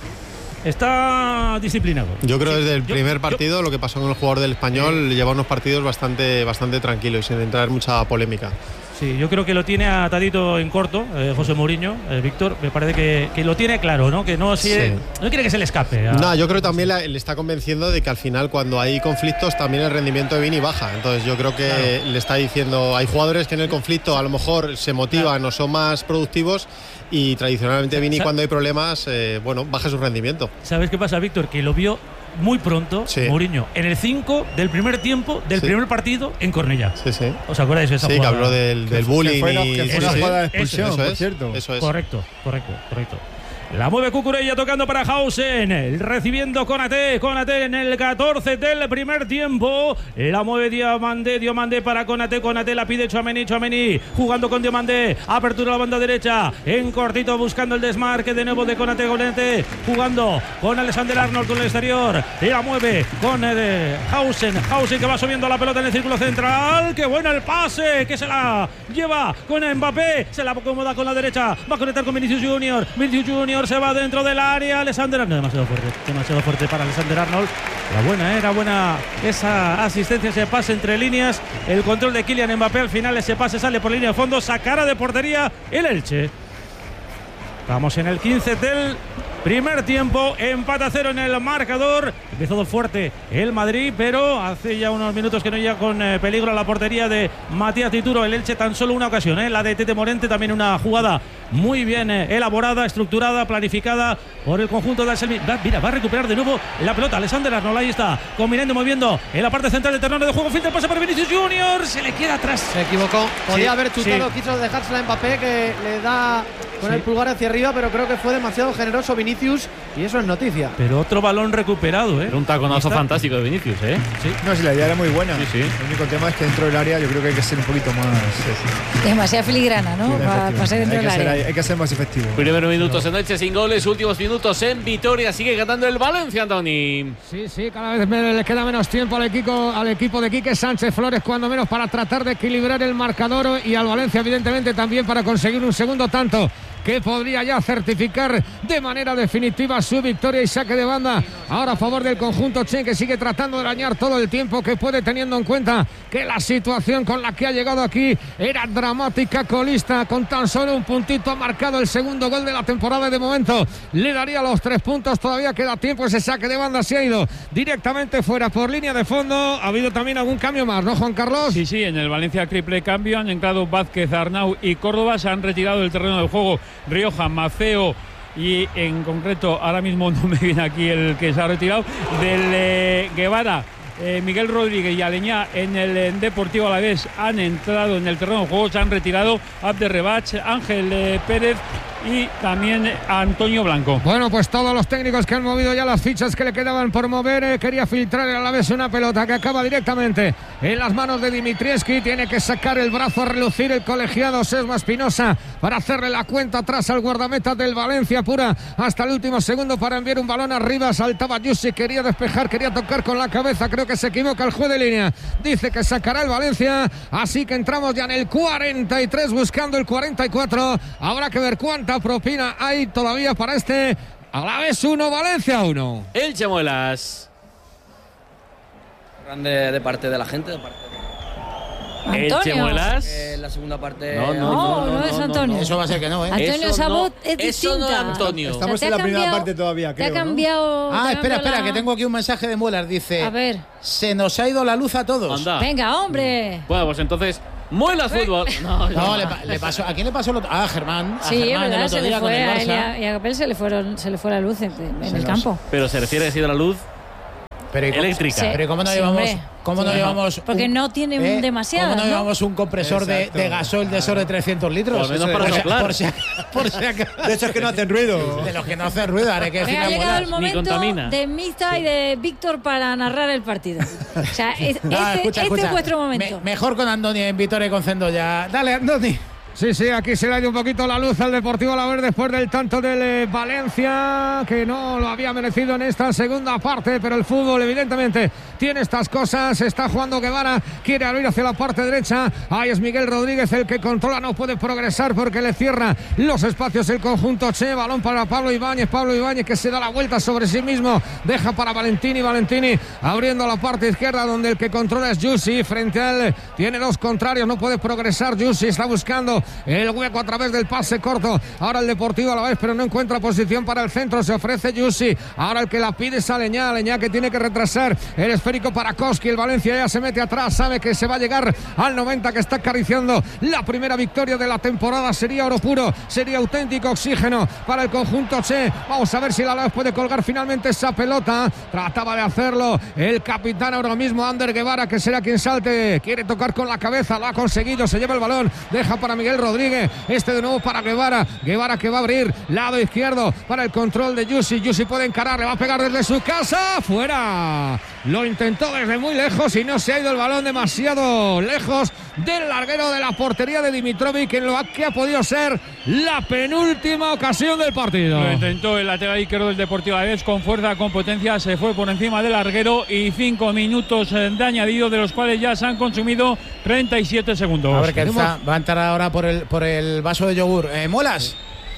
está disciplinado. Yo creo sí. desde el yo, primer partido yo, lo que pasó con el jugador del Español, eh, lleva unos partidos bastante, bastante tranquilos y sin entrar mucha polémica. Sí, yo creo que lo tiene atadito en corto, eh, José Mourinho, eh, Víctor, me parece que, que lo tiene claro, ¿no? Que no, si sí. no quiere que se le escape. A... No, yo creo que también la, le está convenciendo de que al final cuando hay conflictos también el rendimiento de Vini baja. Entonces yo creo que claro. le está diciendo, hay jugadores que en el conflicto a lo mejor se motivan claro. o son más productivos y tradicionalmente Vini cuando hay problemas, eh, bueno, baja su rendimiento. ¿Sabes qué pasa, Víctor? Que lo vio muy pronto, sí. Mourinho, en el cinco del primer tiempo del sí. primer partido en Cornellá. Sí, sí. ¿Os acordáis de esa sí, jugada? Sí, que habló del, del bullying. Que fue, y... que fue una sí, jugada de expulsión, eso por es, cierto. Eso es. Correcto, correcto, correcto. La mueve Cucurella tocando para Hausen, recibiendo Konaté, Konaté en el catorce del primer tiempo. La mueve Diomandé, Diomandé para Konaté, Konaté la pide Tchouaméni, Tchouaméni jugando con Diomandé, apertura a la banda derecha, en cortito buscando el desmarque de nuevo de Konaté, Konaté jugando con Alexander Arnold con el exterior, y la mueve con eh, Hausen, Hausen que va subiendo la pelota en el círculo central. Qué bueno el pase, que se la lleva con Mbappé, se la acomoda con la derecha, va a conectar con Vinicius Junior, Vinicius Junior se va dentro del área. Alexander Arnold, demasiado fuerte, demasiado fuerte para Alexander Arnold. Era buena, era buena esa asistencia, ese pase entre líneas. El control de Kylian Mbappé. Al final ese pase sale por línea de fondo. Sacara de portería el Elche. Estamos en el quince del primer tiempo. Empate a cero en el marcador. Empezó fuerte el Madrid, pero hace ya unos minutos que no llega con eh, peligro a la portería de Matías Dituro. El Elche tan solo una ocasión, eh, la de Tete Morente. También una jugada muy bien eh, elaborada, estructurada, planificada por el conjunto de Anselmi. Va, mira, va a recuperar de nuevo la pelota Alexander Arnold. Ahí está, combinando, moviendo en la parte central del terreno de juego. Filtra, pasa por Vinicius Junior. Se le queda atrás. Se equivocó. Podía sí, haber chutado, sí. quiso dejársela a Mbappé, que le da con sí. el pulgar hacia arriba, pero creo que fue demasiado generoso Vinicius y eso es noticia. Pero otro balón recuperado, ¿eh? Era un taconazo fantástico de Vinicius, ¿eh? Sí. No, si la idea era muy buena. Sí, sí. El único tema es que dentro del área yo creo que hay que ser un poquito más... Sí, sí. Demasiada filigrana, ¿no? Sí, para, para ser dentro hay del área. Hay, hay que ser más efectivo. Primeros minutos en Elche sin goles, últimos minutos en Vitoria. Sigue ganando el Valencia, Antoni. Sí, sí, cada vez me, le queda menos tiempo al equipo, al equipo de Quique Sánchez Flores, cuando menos para tratar de equilibrar el marcador, y al Valencia evidentemente también para conseguir un segundo tanto que podría ya certificar de manera definitiva su victoria. Y saque de banda ahora a favor del conjunto Che, que sigue tratando de dañar todo el tiempo que puede, teniendo en cuenta que la situación con la que ha llegado aquí era dramática. Colista con tan solo un puntito ha marcado el segundo gol de la temporada y de momento le daría los tres puntos. Todavía queda tiempo, ese saque de banda se ha ido directamente fuera por línea de fondo. Ha habido también algún cambio más, ¿no, Juan Carlos? Sí, sí, en el Valencia triple cambio han entrado Vázquez, Arnau y Córdoba. Se han retirado del terreno de juego Rioja, Maceo y en concreto ahora mismo no me viene aquí el que se ha retirado del eh, Guevara. Eh, Miguel Rodríguez y Aleñá en el en Deportivo Alavés han entrado en el terreno de juego, se han retirado Abderrebach, Ángel eh, Pérez y también Antonio Blanco. Bueno, pues todos los técnicos que han movido ya las fichas que le quedaban por mover. Eh, quería filtrar a la vez una pelota que acaba directamente en las manos de Dimitrievski. Tiene que sacar el brazo a relucir el colegiado Sesma Espinosa para hacerle la cuenta atrás al guardameta del Valencia. Pura hasta el último segundo para enviar un balón arriba. Saltaba Yusi, quería despejar, quería tocar con la cabeza. Creo que se equivoca el juez de línea. Dice que sacará el Valencia. Así que entramos ya en el cuarenta y tres buscando el cuarenta y cuatro. Habrá que ver cuánta propina hay todavía para este Alavés uno, Valencia uno. Elche Muelas. Grande de parte de la gente, de parte de... Elche Muelas. Eh, la segunda parte. No, no, no, no, no, no es Antonio. No, eso va a ser que no, ¿eh? Antonio Sabot no, es distinta. Eso no es Antonio. Estamos o sea, en la cambiado, primera parte todavía, creo. Te ha cambiado. ¿no? Ah, te espera, espera, la... que tengo aquí un mensaje de Muelas. Dice: a ver. Se nos ha ido la luz a todos. Anda. Venga, hombre. Bueno, pues entonces Muelas Fútbol. No, no le, le pasó. ¿A quién le pasó el otro? Ah, a Germán. A sí, Germán verdad, el otro se le día fue con el a Barça. él y a, y a Capel se le, fueron, se le fue la luz en, en el campo. Pero se refiere a si de la luz pero eléctrica. Sí, pero ¿cómo no sí, llevamos, hombre. cómo no Sí. llevamos Porque un, no tiene eh, demasiado. ¿Cómo no, ¿no? llevamos un compresor de, de gasoil de esos de trescientos litros? Por lo menos para por, soplar. por, si, por si acaso. De esos que no hacen ruido. De los que no hacen ruido, ahora hay que decir Venga, ha llegado el Ni momento contamina. de Mista y de Víctor para narrar el partido. O sea, es- No, este, escucha, este escucha. es vuestro momento. Me- mejor con Andoni en Vitoria y con Cendoya. Dale, Andoni. Sí, sí, aquí se le ha ido un poquito la luz al Deportivo Alavés después del tanto del eh, Valencia, que no lo había merecido en esta segunda parte, pero el fútbol evidentemente tiene estas cosas. Está jugando Guevara, quiere abrir hacia la parte derecha. Ahí es Miguel Rodríguez el que controla, no puede progresar porque le cierra los espacios el conjunto Che. Balón para Pablo Ibáñez, Pablo Ibáñez que se da la vuelta sobre sí mismo, deja para Valentini, Valentini abriendo la parte izquierda donde el que controla es Yusi, frente a él tiene dos contrarios, no puede progresar Yusi, está buscando el hueco a través del pase corto. Ahora el Deportivo a la vez, pero no encuentra posición para el centro. Se ofrece Yusi. Ahora el que la pide es Aleñá. Aleñá que tiene que retrasar el esférico para Koski. El Valencia ya se mete atrás. Sabe que se va a llegar al noventa, que está acariciando la primera victoria de la temporada. Sería oro puro. Sería auténtico oxígeno para el conjunto Che. Vamos a ver si la Alavés puede colgar finalmente esa pelota. Trataba de hacerlo el capitán ahora mismo, Ander Guevara, que será quien salte. Quiere tocar con la cabeza. Lo ha conseguido. Se lleva el balón. Deja para Miguel Rodríguez. Este de nuevo para Guevara. Guevara que va a abrir lado izquierdo para el control de Yusi. Yusi puede encarar, le va a pegar desde su casa. Fuera. Lo intentó desde muy lejos y no se ha ido el balón demasiado lejos del larguero de la portería de Dimitrovic, en lo que ha podido ser la penúltima ocasión del partido. Lo intentó el lateral izquierdo del Deportivo Alavés con fuerza, con potencia, se fue por encima del larguero y cinco minutos de añadido, de los cuales ya se han consumido treinta y siete segundos. A ver qué está. Va a entrar ahora por el, por el vaso de yogur. Eh, ¿Muelas?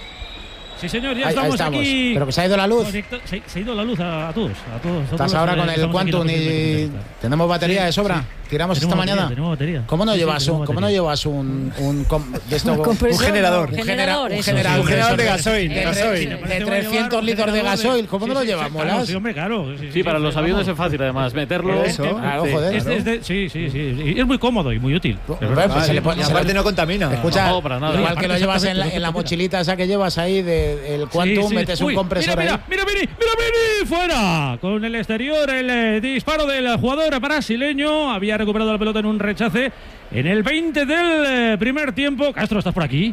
Sí, señor, ya Ahí- ahí estamos, estamos. aquí. Pero que se ha ido la luz. Conecta- Se, se ha ido la luz a, a todos. A todos Estás Nosotros, ahora eh, con el estamos aquí en la Quantum posición de y contestar. tenemos batería Sí, de sobra. sí. Tiramos Tenemos esta batería, mañana. tenemos batería. ¿Cómo no Sí, sí, llevas tenemos un, ¿cómo no batería. llevas un un, com- de esto- Un un compresor, generador, un un generador, un eso. generador, Un generador de de- gasoil, de, de tre- gasoil. de Me parece trescientos llevar litros de generador gasoil. ¿Cómo no lo sí, sí, llevas, sí, claro, Molas? sí, hombre, claro. Sí, Sí, para los aviones es fácil además meterlo. Eso. Claro, Sí. joder. Es de- es de- sí, sí, sí. Y es muy cómodo y muy útil. Hombre, pues se le pone- Y se le- aparte no contamina. Escucha, No, para nada. igual Aparte que lo llevas en la, exactamente, en la no mochilita esa que llevas ahí del Quantum, Sí, sí. metes un Uy, compresor mira, ahí. mira, mira, mira, mira, mira, fuera. Con el exterior, el eh, disparo del jugador brasileño. Había recuperado la pelota en un rechace en el veinte del eh, primer tiempo. Castro, ¿estás por aquí?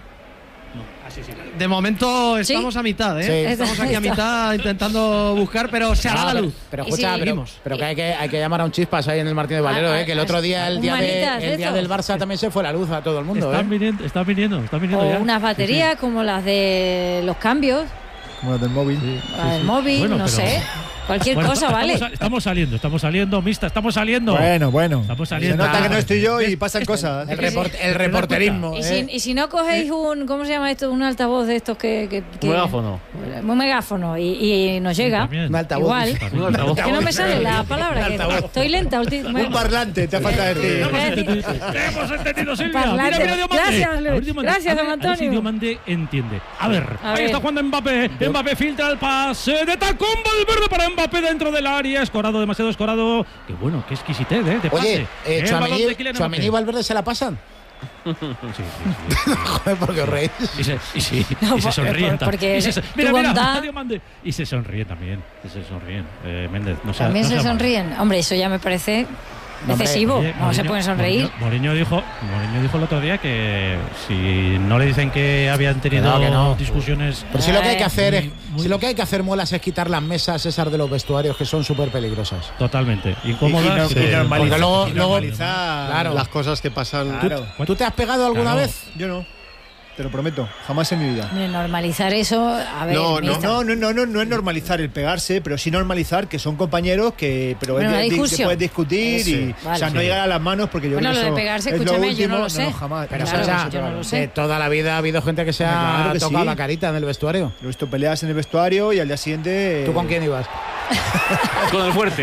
De momento Sí. estamos a mitad, ¿eh? Sí. Estamos aquí a mitad intentando buscar, pero se hará Ah, la pero- luz. Pero Y escucha, sí. pero, Seguimos. pero que hay que hay que llamar a un chispas ahí en el Martínez Valero, Ah, eh, que el otro día, el día, de, humanitas de el día estos. del Barça también se fue la luz a todo el mundo, Están eh. viniendo, están viniendo, están viniendo O ya. unas Sí, baterías sí. como las de los cambios, Como las del móvil. la del móvil, Bueno, no pero- sé. Cualquier Bueno, cosa, estamos, ¿vale? estamos, estamos saliendo, estamos saliendo, Mista, estamos saliendo. Bueno, bueno. Estamos Se saliendo. nota que no estoy yo y ¿Ves? pasan cosas. El, report- el reporterismo. Y eh. si, y si no cogéis un, ¿cómo se llama esto? Un altavoz de estos que... que, que- Un megáfono. Un megáfono y, y nos llega. También. Un altavoz. Igual. Un altavoz. Es que no me sale la palabra. Un Que altavoz. estoy lenta. ulti- Un parlante, te falta decir. Hemos entendido, hemos entendido, Silvia. Parlante. Mira, mira, Diomande. Gracias, A ver, Luis. Diomande. Gracias, A ver, don a ver si Antonio. Diomande entiende. A ver, A ahí ver. está jugando Mbappé. Mbappé filtra el pase de tacón Valverde para Mbappé dentro del área. Escorado, demasiado escorado. Qué bueno, qué exquisitez, ¿eh? De pase. Oye, eh, El balón Tchouaméni de Kylian Tchouaméni y Mbappé. Valverde se la pasan. Sí, sí, sí. Joder, porque os reís. Y se, y sí, No, y se por- sonríen por- porque también. Y se- tu Mira, mira, bondad- Diomande. Y se sonríen también. Y se sonríen. Eh, Méndez, no sea- También no se sea malo. sonríen. Hombre, eso ya me parece Hombre, excesivo. Oye, No se Mourinho- pueden sonreír. Mourinho, Mourinho dijo, Mourinho dijo el otro día que si no le dicen que habían tenido Que no, que no. discusiones. Pero si lo que hay que hacer es, Muy- muy- si lo que hay que hacer, Muelas, es quitar las mesas esas de los vestuarios que son súper peligrosas. Totalmente. Y, y Incómodas. no- y eh, normalizar- porque luego- y luego- normalizar Claro. Las cosas que pasan. Claro. ¿Tú te has pegado alguna Claro. vez? Yo no. Te lo prometo. Jamás en mi vida. Hombre, normalizar eso, a ver, No, no, Mista. No, no, no, no, no es normalizar el pegarse, pero sí normalizar que son compañeros que, pero Bueno, es la de- de- discusión. se puede discutir Eso, y, vale. o sea, no Sí. llegar a las manos porque yo Bueno, creo lo que de eso pegarse, es lo escúchame, yo último. no lo sé. No, jamás. Pero Claro, o sea, yo no lo de sé. toda la vida ha habido gente que se ha Claro que tocado sí. la carita en el vestuario. Lo he visto peleas en el vestuario y al día siguiente. ¿Tú con quién ibas? Con el fuerte.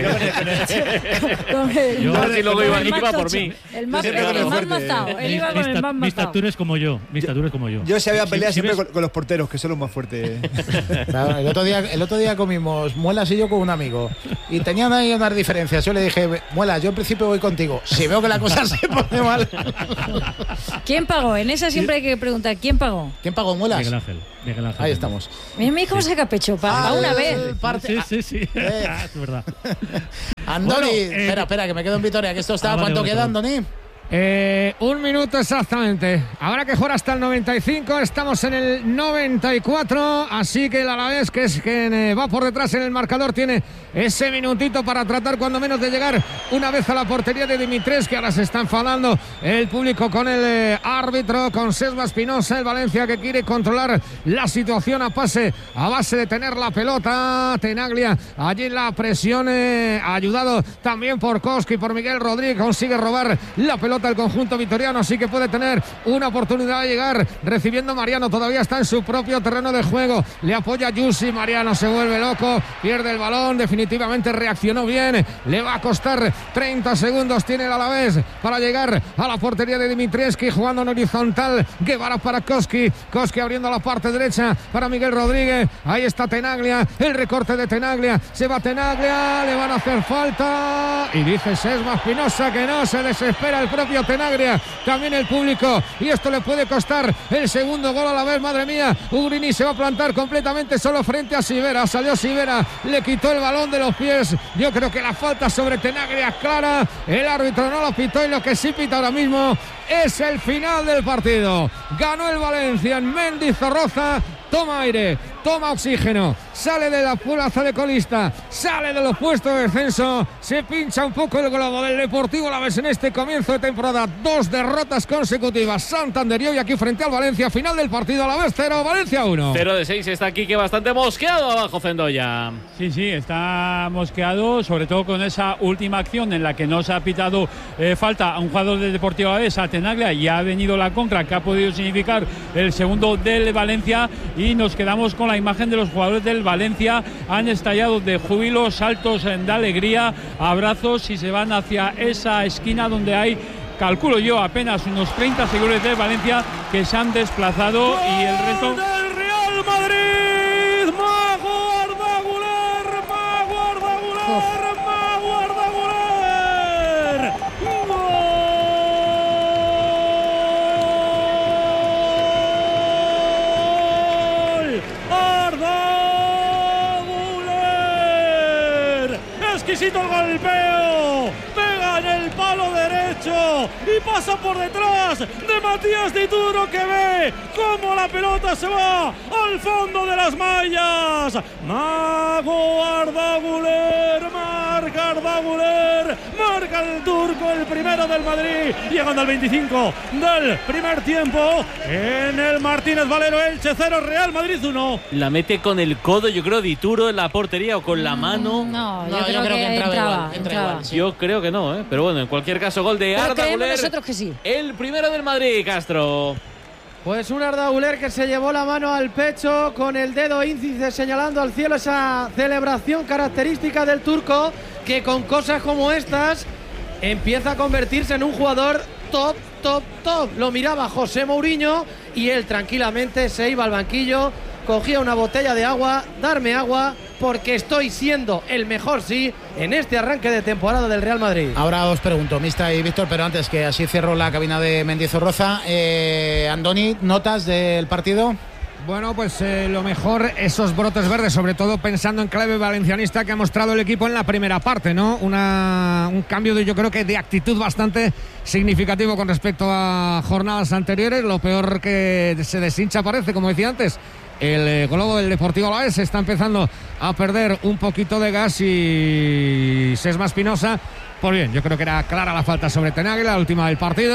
Con el- Yo con así luego el iba, más iba por tocho. mí. El más, Siempre el con el más fuerte. matado. Él Mis, iba con mis el ta- más mis matado. taturas como yo. Mis taturas como yo. Yo si había Si- peleas si siempre ves- con, con los porteros, que son los más fuertes. Claro, el, otro día, el otro día comimos Muelas y yo con un amigo y tenían ahí unas diferencias. Yo le dije, Muelas, yo en principio voy contigo. Si veo que la cosa se pone mal. ¿Quién pagó? En esa siempre hay que preguntar, ¿quién pagó? ¿Quién pagó Muelas? Miguel Ángel. Miguel Ángel. Ahí estamos. Mira, mira cómo saca pecho, para Ah, una el- vez. el parte- Sí, sí, sí. Eh. Es verdad. Andoni, Bueno, eh, espera, espera, que me quedo en Vitoria, que esto está. Ah, vale, ¿Cuánto vale, queda, perdón. Andoni? Eh, un minuto exactamente. Habrá que jugar hasta el noventa y cinco. Estamos en el noventa y cuatro. Así que el Alavés, que es quien eh, va por detrás en el marcador, tiene ese minutito para tratar cuando menos de llegar una vez a la portería de Dimitres, que ahora se está enfadando el público con el eh, árbitro, con Sesma Espinosa. El Valencia que quiere controlar la situación a pase, a base de tener la pelota. Tenaglia allí en la presión, eh, ayudado también por Koski, por Miguel Rodríguez. Consigue robar la pelota el conjunto vitoriano, así que puede tener una oportunidad de llegar recibiendo Mariano. Todavía está en su propio terreno de juego, le apoya Yusi. Mariano se vuelve loco, pierde el balón, definitivamente reaccionó bien, le va a costar treinta segundos, tiene el Alavés para llegar a la portería de Dimitrievski, jugando en horizontal. Guevara para Koski, Koski abriendo la parte derecha para Miguel Rodríguez. Ahí está Tenaglia, el recorte de Tenaglia, se va Tenaglia, le van a hacer falta y dice Sesma Espinosa que no, se desespera el propio Tenaglia, también el público, y esto le puede costar el segundo gol a la vez. Madre mía, Ugrini se va a plantar completamente solo frente a Sivera. Salió Sivera, le quitó el balón de los pies. Yo creo que la falta sobre Tenaglia es clara, el árbitro no lo pitó, y lo que sí pita ahora mismo es el final del partido. Ganó el Valencia en Mendizorroza. Toma aire, toma oxígeno, sale de la plaza de colista, sale de los puestos de descenso, se pincha un poco el globo del Deportivo Alavés en este comienzo de temporada. Dos derrotas consecutivas, Santander y hoy aquí frente al Valencia. Final del partido, Alavés cero, Valencia uno. cero de seis, está aquí que bastante mosqueado abajo Zendoya. Sí, sí, está mosqueado, sobre todo con esa última acción en la que no se ha pitado eh, falta a un jugador del Deportivo Alavés, a Tenaglia, y ha venido la contra que ha podido significar el segundo del Valencia, y nos quedamos con la imagen de los jugadores del Valencia. Han estallado de júbilo, saltos de alegría, abrazos, y se van hacia esa esquina donde hay, calculo yo, apenas unos treinta seguidores del Valencia que se han desplazado, y el resto... del Real Madrid. Mago Ardaguler, Mago Ardaguler, Mago Ardaguler. Gol. Ardaguler. Exquisito el golpeo. Pega en el palo derecho y pasa por detrás de Matías Dituro, que ve cómo la pelota se va al fondo de las mallas. Mago Ardaguler, marca Ardaguler, marca el turco, el primero del Madrid, llegando al veinticinco del primer tiempo en el Martínez Valero. Elche cero, Real Madrid uno. La mete con el codo, yo creo, Dituro en la portería, o con la mano. No, yo No, creo, yo creo que, que entraba entraba. igual, entra entraba. igual, sí. Yo creo que no, ¿eh? Pero bueno, en cualquier caso, gol de Pero creemos Ardaguler. nosotros que sí. El primero del Madrid, Castro. Pues un Ardaguler que se llevó la mano al pecho con el dedo índice señalando al cielo, esa celebración característica del turco, que con cosas como estas empieza a convertirse en un jugador top, top, top. Lo miraba José Mourinho y él tranquilamente se iba al banquillo, cogía una botella de agua, darme agua, porque estoy siendo el mejor, sí, en este arranque de temporada del Real Madrid. Ahora os pregunto, Mista y Víctor, pero antes que así cierro la cabina de Mendizorroza, eh, Andoni, ¿notas del partido? Bueno, pues eh, lo mejor, esos brotes verdes, sobre todo pensando en clave valencianista que ha mostrado el equipo en la primera parte, ¿no? Una, un cambio de, yo creo que de actitud bastante significativo con respecto a jornadas anteriores. Lo peor que se deshincha parece, como decía antes, el eh, globo del Deportivo Alavés. Está empezando a perder un poquito de gas, y Sesma Espinosa, pues bien, yo creo que era clara la falta sobre Tenaglia, la última del partido.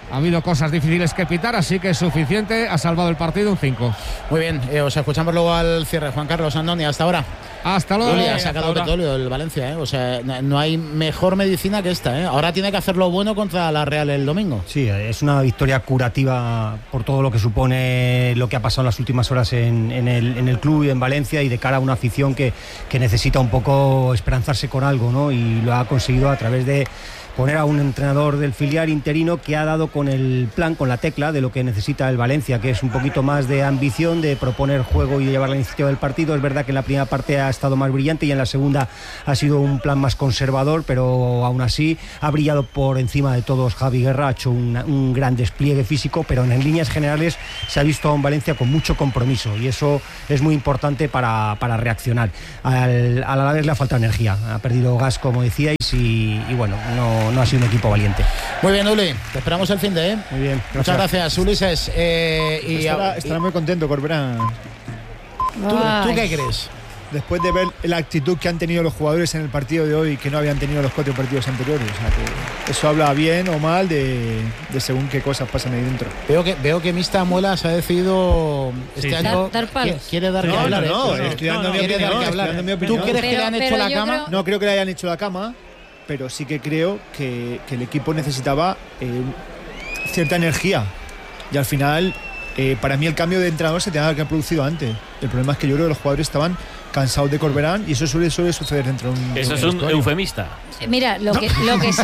Ha habido cosas difíciles que pitar, así que es suficiente. Ha salvado el partido un cinco. Muy bien, eh, os escuchamos luego al cierre. Juan Carlos Andoni, hasta ahora. Hasta luego. Ha sacado petróleo el Valencia, ¿eh? O sea, no hay mejor medicina que esta, ¿eh? Ahora tiene que hacer lo bueno contra la Real el domingo. Sí, es una victoria curativa por todo lo que supone lo que ha pasado en las últimas horas en, en, el, en el club y en Valencia, y de cara a una afición que, que necesita un poco esperanzarse con algo, ¿no? Y lo ha conseguido a través de poner a un entrenador del filial interino que ha dado con el plan, con la tecla de lo que necesita el Valencia, que es un poquito más de ambición, de proponer juego y de llevar la iniciativa del partido. Es verdad que en la primera parte ha estado más brillante y en la segunda ha sido un plan más conservador, pero aún así ha brillado por encima de todos Javi Guerra, ha hecho un, un gran despliegue físico, pero en líneas generales se ha visto a un Valencia con mucho compromiso, y eso es muy importante para, para reaccionar. Al, al Alavés le ha faltado energía, ha perdido gas, como decíais, y, y bueno, no no ha sido un equipo valiente. Muy bien, Uli, te esperamos el fin de, ¿eh? Muy bien, gracias. Muchas gracias, Ulises. Eh, y estará, y, estará muy contento Corberán. ¿Tú, ¿Tú qué crees? Después de ver la actitud que han tenido los jugadores en el partido de hoy, que no habían tenido los cuatro partidos anteriores, o sea, que eso habla bien o mal de, de según qué cosas pasan ahí dentro. Veo que veo que Mista Muelas ha decidido este sí, año dar, dar palos. Quiere dar no, que hablar. No, no, ¿eh? estoy dando no, mi quiere opinión, dar que estoy hablar. dando mi opinión. ¿Tú crees pero, que le han hecho la cama? Creo... No creo que le hayan hecho la cama, pero sí que creo que, que el equipo necesitaba eh, cierta energía, y al final eh, para mí el cambio de entrenador se tenía que haber producido antes. El problema es que yo creo que los jugadores estaban cansados de Corberán, y eso suele, suele suceder dentro de un... Eso es un eufemista. Mira, lo que, lo que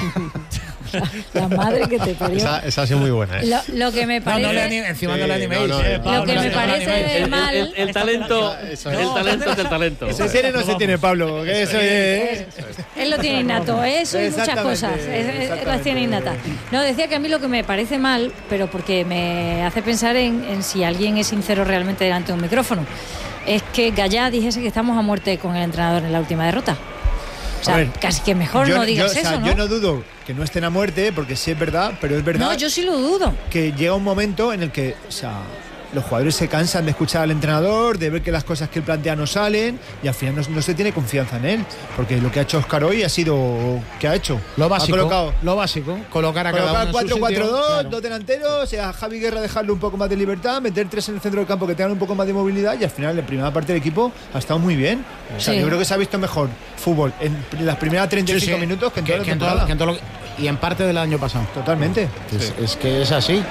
la madre que te parió. Esa, esa ha sido muy buena, ¿eh? Lo, lo que me parece. No, no le anim, encima sí, no le animéis. No, no, eh, lo que me parece el, mal. El, el, el talento, eso, el eso. talento es el talento. Se tiene o no se tiene, Pablo. Que eso es. Él lo tiene innato, eso y muchas cosas. Es, es, las tiene innatas. No, decía que a mí lo que me parece mal, pero porque me hace pensar en, en si alguien es sincero realmente delante de un micrófono, es que Gallá dijese que estamos a muerte con el entrenador en la última derrota. O sea, ver, casi que mejor yo, no digas yo, o sea, eso, ¿no? Yo no dudo que no estén a muerte, porque sí es verdad, pero es verdad. No, yo sí lo dudo. Que llega un momento en el que, o sea, los jugadores se cansan de escuchar al entrenador, de ver que las cosas que él plantea no salen, y al final no, no se tiene confianza en él, porque lo que ha hecho Óscar hoy ha sido, ¿qué ha hecho? Lo básico, ha colocado, lo básico, colocar a colocar cada uno cuatro cuatro dos, claro. Dos delanteros, a Javi Guerra dejarle un poco más de libertad, meter tres en el centro del campo que tengan un poco más de movilidad, y al final en primera parte del equipo ha estado muy bien. O sea, sí. Yo creo que se ha visto mejor fútbol en las primeras treinta y cinco sí, sí. minutos que en toda la temporada. Que en todo lo, y en parte del año pasado. Totalmente. Es, sí. es que es así.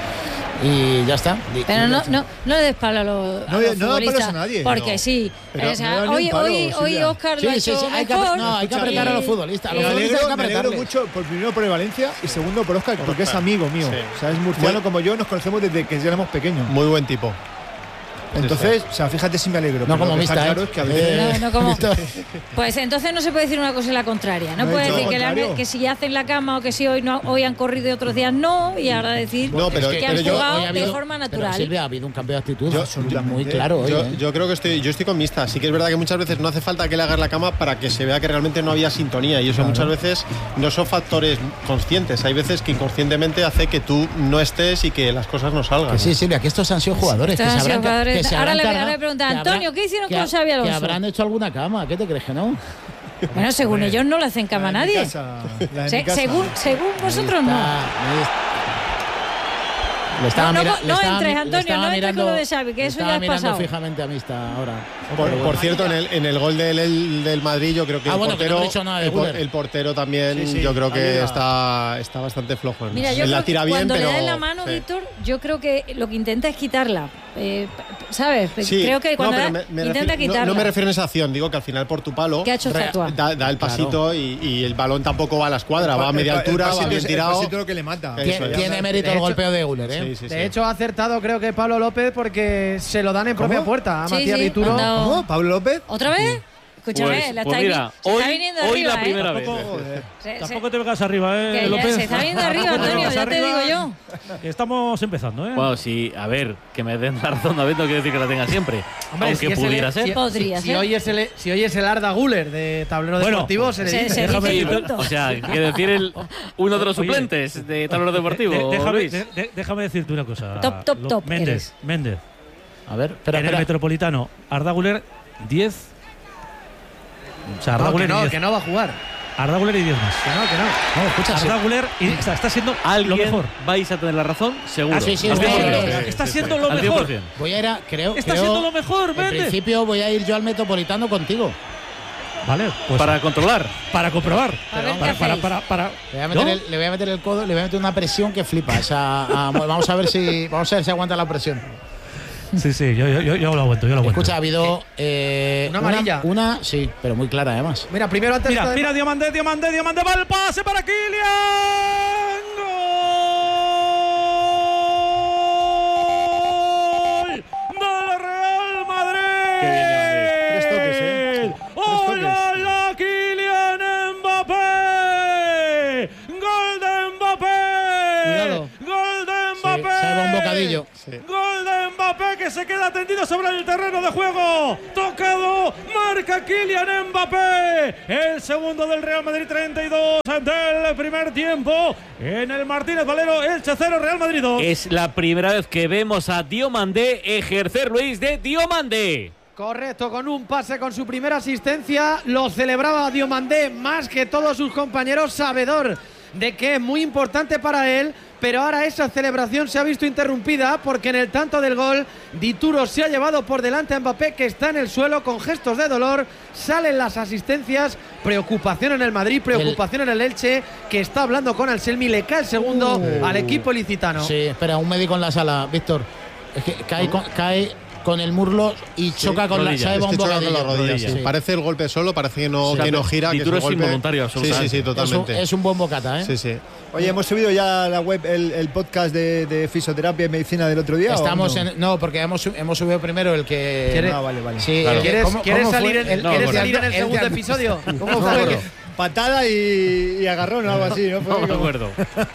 Y ya está. Pero no, no, no le des palo a los, no, a los no futbolistas. A nadie. Porque no. sí. Pero o sea, no hoy, palo, hoy, hoy Óscar sí, lo ha sí, hecho sí, hay mejor. Que, no, hay que apretar a los futbolistas. A los me futbolistas alegro, hay que me alegro mucho, por, primero por el Valencia y segundo por Óscar, porque es amigo mío. Sí. O sea, es murciano Muy, como yo, nos conocemos desde que éramos pequeños. Muy buen tipo. Entonces, o sea, fíjate si me alegro. No como Mista, claro ¿eh? Es que a veces... no, no como... Pues entonces no se puede decir una cosa y la contraria. No, no puede decir que, la, que si hacen la cama o que si hoy no hoy han corrido y otros días no, y ahora decir no, pero, que, que pero han yo, jugado habido, de forma natural. Pero Silvia, ha habido un cambio de actitud yo, muy claro hoy, yo, ¿eh? yo creo que estoy yo estoy con Mista. Sí que es verdad que muchas veces no hace falta que le hagas la cama para que se vea que realmente no había sintonía, y eso claro. muchas veces no son factores conscientes. Hay veces que inconscientemente hace que tú no estés y que las cosas no salgan. Que sí, Silvia, que estos han sido jugadores. Estos que han se habrán, jugadores. Que se ahora, le, cargado, ahora le preguntan, Antonio, ¿qué hicieron con Xabi Alonso? Que habrán hecho alguna cama, ¿qué te crees que no? Bueno, según Hombre, ellos no le hacen cama a nadie. Casa, Se, según, según vosotros no. Le estaba no, mira, no, le estaba, no entres, Antonio, no entres con lo de Xavi, que eso ya es pasado. Fijamente a Mista ahora. Por, por cierto, en el, en el gol del, el, del Madrid, yo creo que ah, el bueno, portero, que no de el, por, el portero también, sí, sí, yo creo que está, está bastante flojo. En, Mira, yo en creo la tira que bien, cuando pero, le das la mano, sí. Víctor, yo creo que lo que intenta es quitarla. Eh, ¿Sabes? Sí, creo que cuando no, da, me, me intenta refiero, quitarla. No, no me refiero a esa acción, digo que al final por tu palo ¿Qué ha hecho da, da el pasito claro. y, y el balón tampoco va a la escuadra, va a media altura, va bien tirado. El pasito lo que le mata. Tiene, tiene mérito el golpeo de Guller, ¿eh? Sí, sí, sí. De hecho, ha acertado creo que Pablo López porque se lo dan en propia ¿Cómo? puerta a sí, Matías sí, Dituro. ¿Cómo? ¿Pablo López? ¿Otra vez? Escúchame, pues, la pues está, mira, se hoy, está viniendo hoy arriba, la primera ¿eh? vez. Se, Tampoco se, te vengas arriba, ¿eh, que López? Se está viendo arriba, Antonio, ya te digo yo. Estamos empezando, ¿eh? Bueno, sí, a ver, que me den la razón, no quiere decir que la tenga siempre. Hombre, aunque si pudiera el, ser. Si, Podría si, ser. Si hoy, es el, si hoy es el Arda Güler de tablero bueno, deportivo, se le se, dice. se déjame dice ir, o sea, que decir el, uno de los suplentes Oye, de tablero deportivo. De, de, déjame, de, de, déjame decirte una cosa. Top, top, top. Méndez, eres. Méndez. A ver, espera, en espera. el Metropolitano, Arda Güler, diez. O sea, no, Arda Güler, que, no, diez. que no va a jugar. Arda Güler y diez más. Que no, que no. No, escucha, Arda sí. Güler y está, está siendo Alguien lo mejor. vais a tener la razón, seguro. Ah, sí, sí, Al está cien por cien. bien. Está Sí, siendo sí, lo al mejor. cien por cien. Voy a ir a, creo, Está creo- siendo lo mejor, En vete. principio voy a ir yo al Metropolitano contigo. Vale, pues Para controlar. para comprobar. A ver qué Para, para, hacéis. para, para- Le voy a meter, ¿No? el, le voy a meter el codo, le voy a meter una presión que flipa. Esa, a- vamos a ver si vamos a ver si aguanta la presión. Sí, sí, yo, yo, yo, yo lo aguanto, yo lo aguanto. Escucha, ha habido eh, Una amarilla. Una, sí, pero muy clara además. Mira, primero antes Mira, de- mira, Diomandé, Diomandé, Diomandé, va el pase para Kylian. ¡Gol! ¡Del Real Madrid! Qué bien, Diomandé. Tres toques, ¿eh? Tres toques. ¡Hola, Kylian Mbappé! ¡Gol de Mbappé! Cuidado. ¡Gol de Sí, Mbappé! se va un bocadillo. Gol de Mbappé que se queda tendido sobre el terreno de juego. Tocado, marca Kylian Mbappé. El segundo del Real Madrid, treinta y dos del primer tiempo. En el Martínez Valero, Elche cero, Real Madrid dos. Es la primera vez que vemos a Diomandé ejercer, Luis, de Diomandé. Correcto, con un pase, con su primera asistencia. Lo celebraba Diomandé más que todos sus compañeros, sabedor de que es muy importante para él. Pero ahora esa celebración se ha visto interrumpida porque en el tanto del gol Dituro se ha llevado por delante a Mbappé, que está en el suelo con gestos de dolor. Salen las asistencias, preocupación en el Madrid, preocupación en el Elche, que está hablando con Anselmi. Le cae el segundo Uh. al equipo ilicitano. Sí, espera, un médico en la sala, Víctor. Es que cae con, cae con el muslo y choca con rodilla. la, se va Es un que choca con bocadillo. la rodilla, sí. Sí. Parece el golpe solo, parece que no, Sí. que no gira. Que Dituro es, un es golpe. involuntario, Sí, sí, absolutamente. sí, Es un, totalmente. es un buen bocata, ¿eh? Sí, sí. Oye, hemos subido ya a la web el, el podcast de, de fisioterapia y medicina del otro día. ¿o Estamos no? en. No, porque hemos, hemos subido primero el que. ¿Quiere- Ah, vale, vale. Sí, Claro. eh, ¿Quieres, ¿cómo- ¿quieres cómo salir, fue? en, No, ¿quieres bueno. salir en el El segundo de- episodio? ¿Cómo No, fue? bueno, patada y, y agarrón o algo así, ¿no? Fue No me como- acuerdo.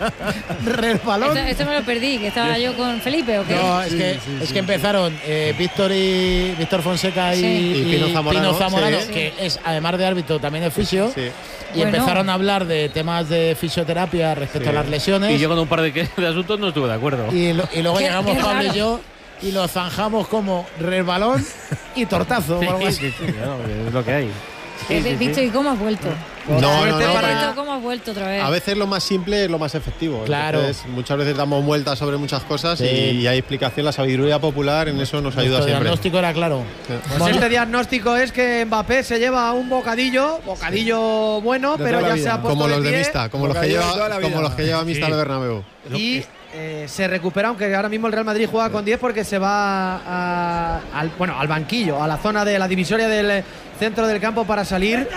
Resbalón. Esto, esto me lo perdí, que estaba yo con Felipe, ¿o qué? No, es que, es que empezaron eh, Víctor y Víctor Fonseca y, Sí. Y Pino Zamorano, Zamorano, sí. que es además de árbitro también es fisio, Sí. y Bueno. empezaron a hablar de temas de fisioterapia respecto Sí. a las lesiones. Y yo con un par de, que- de asuntos no estuve de acuerdo. Y, lo- y luego Qué- llegamos qué Pablo raro. y yo y lo zanjamos como resbalón y tortazo. o algo así. Sí, sí, sí, no, es lo que hay. Eh, Víctor, ¿y cómo has vuelto? No, no, no. Víctor, pero ¿cómo has vuelto otra vez? a veces lo más simple es lo más efectivo. Claro. Entonces, muchas veces damos vueltas sobre muchas cosas Sí. y, y hay explicación. La sabiduría popular en eso nos ayuda Nuestro siempre. diagnóstico era claro. Pues Bueno, este diagnóstico es que Mbappé se lleva un bocadillo, bocadillo bueno, De pero toda la ya se vida. ha puesto Como de los de pie Mista, como los que Bocadillo de lleva, toda la vida. como los que lleva Mista Sí. al Bernabéu. y eh, se recupera, aunque ahora mismo el Real Madrid juega con diez porque se va a- al, bueno, al banquillo, a la zona de la divisoria del centro del campo para salir.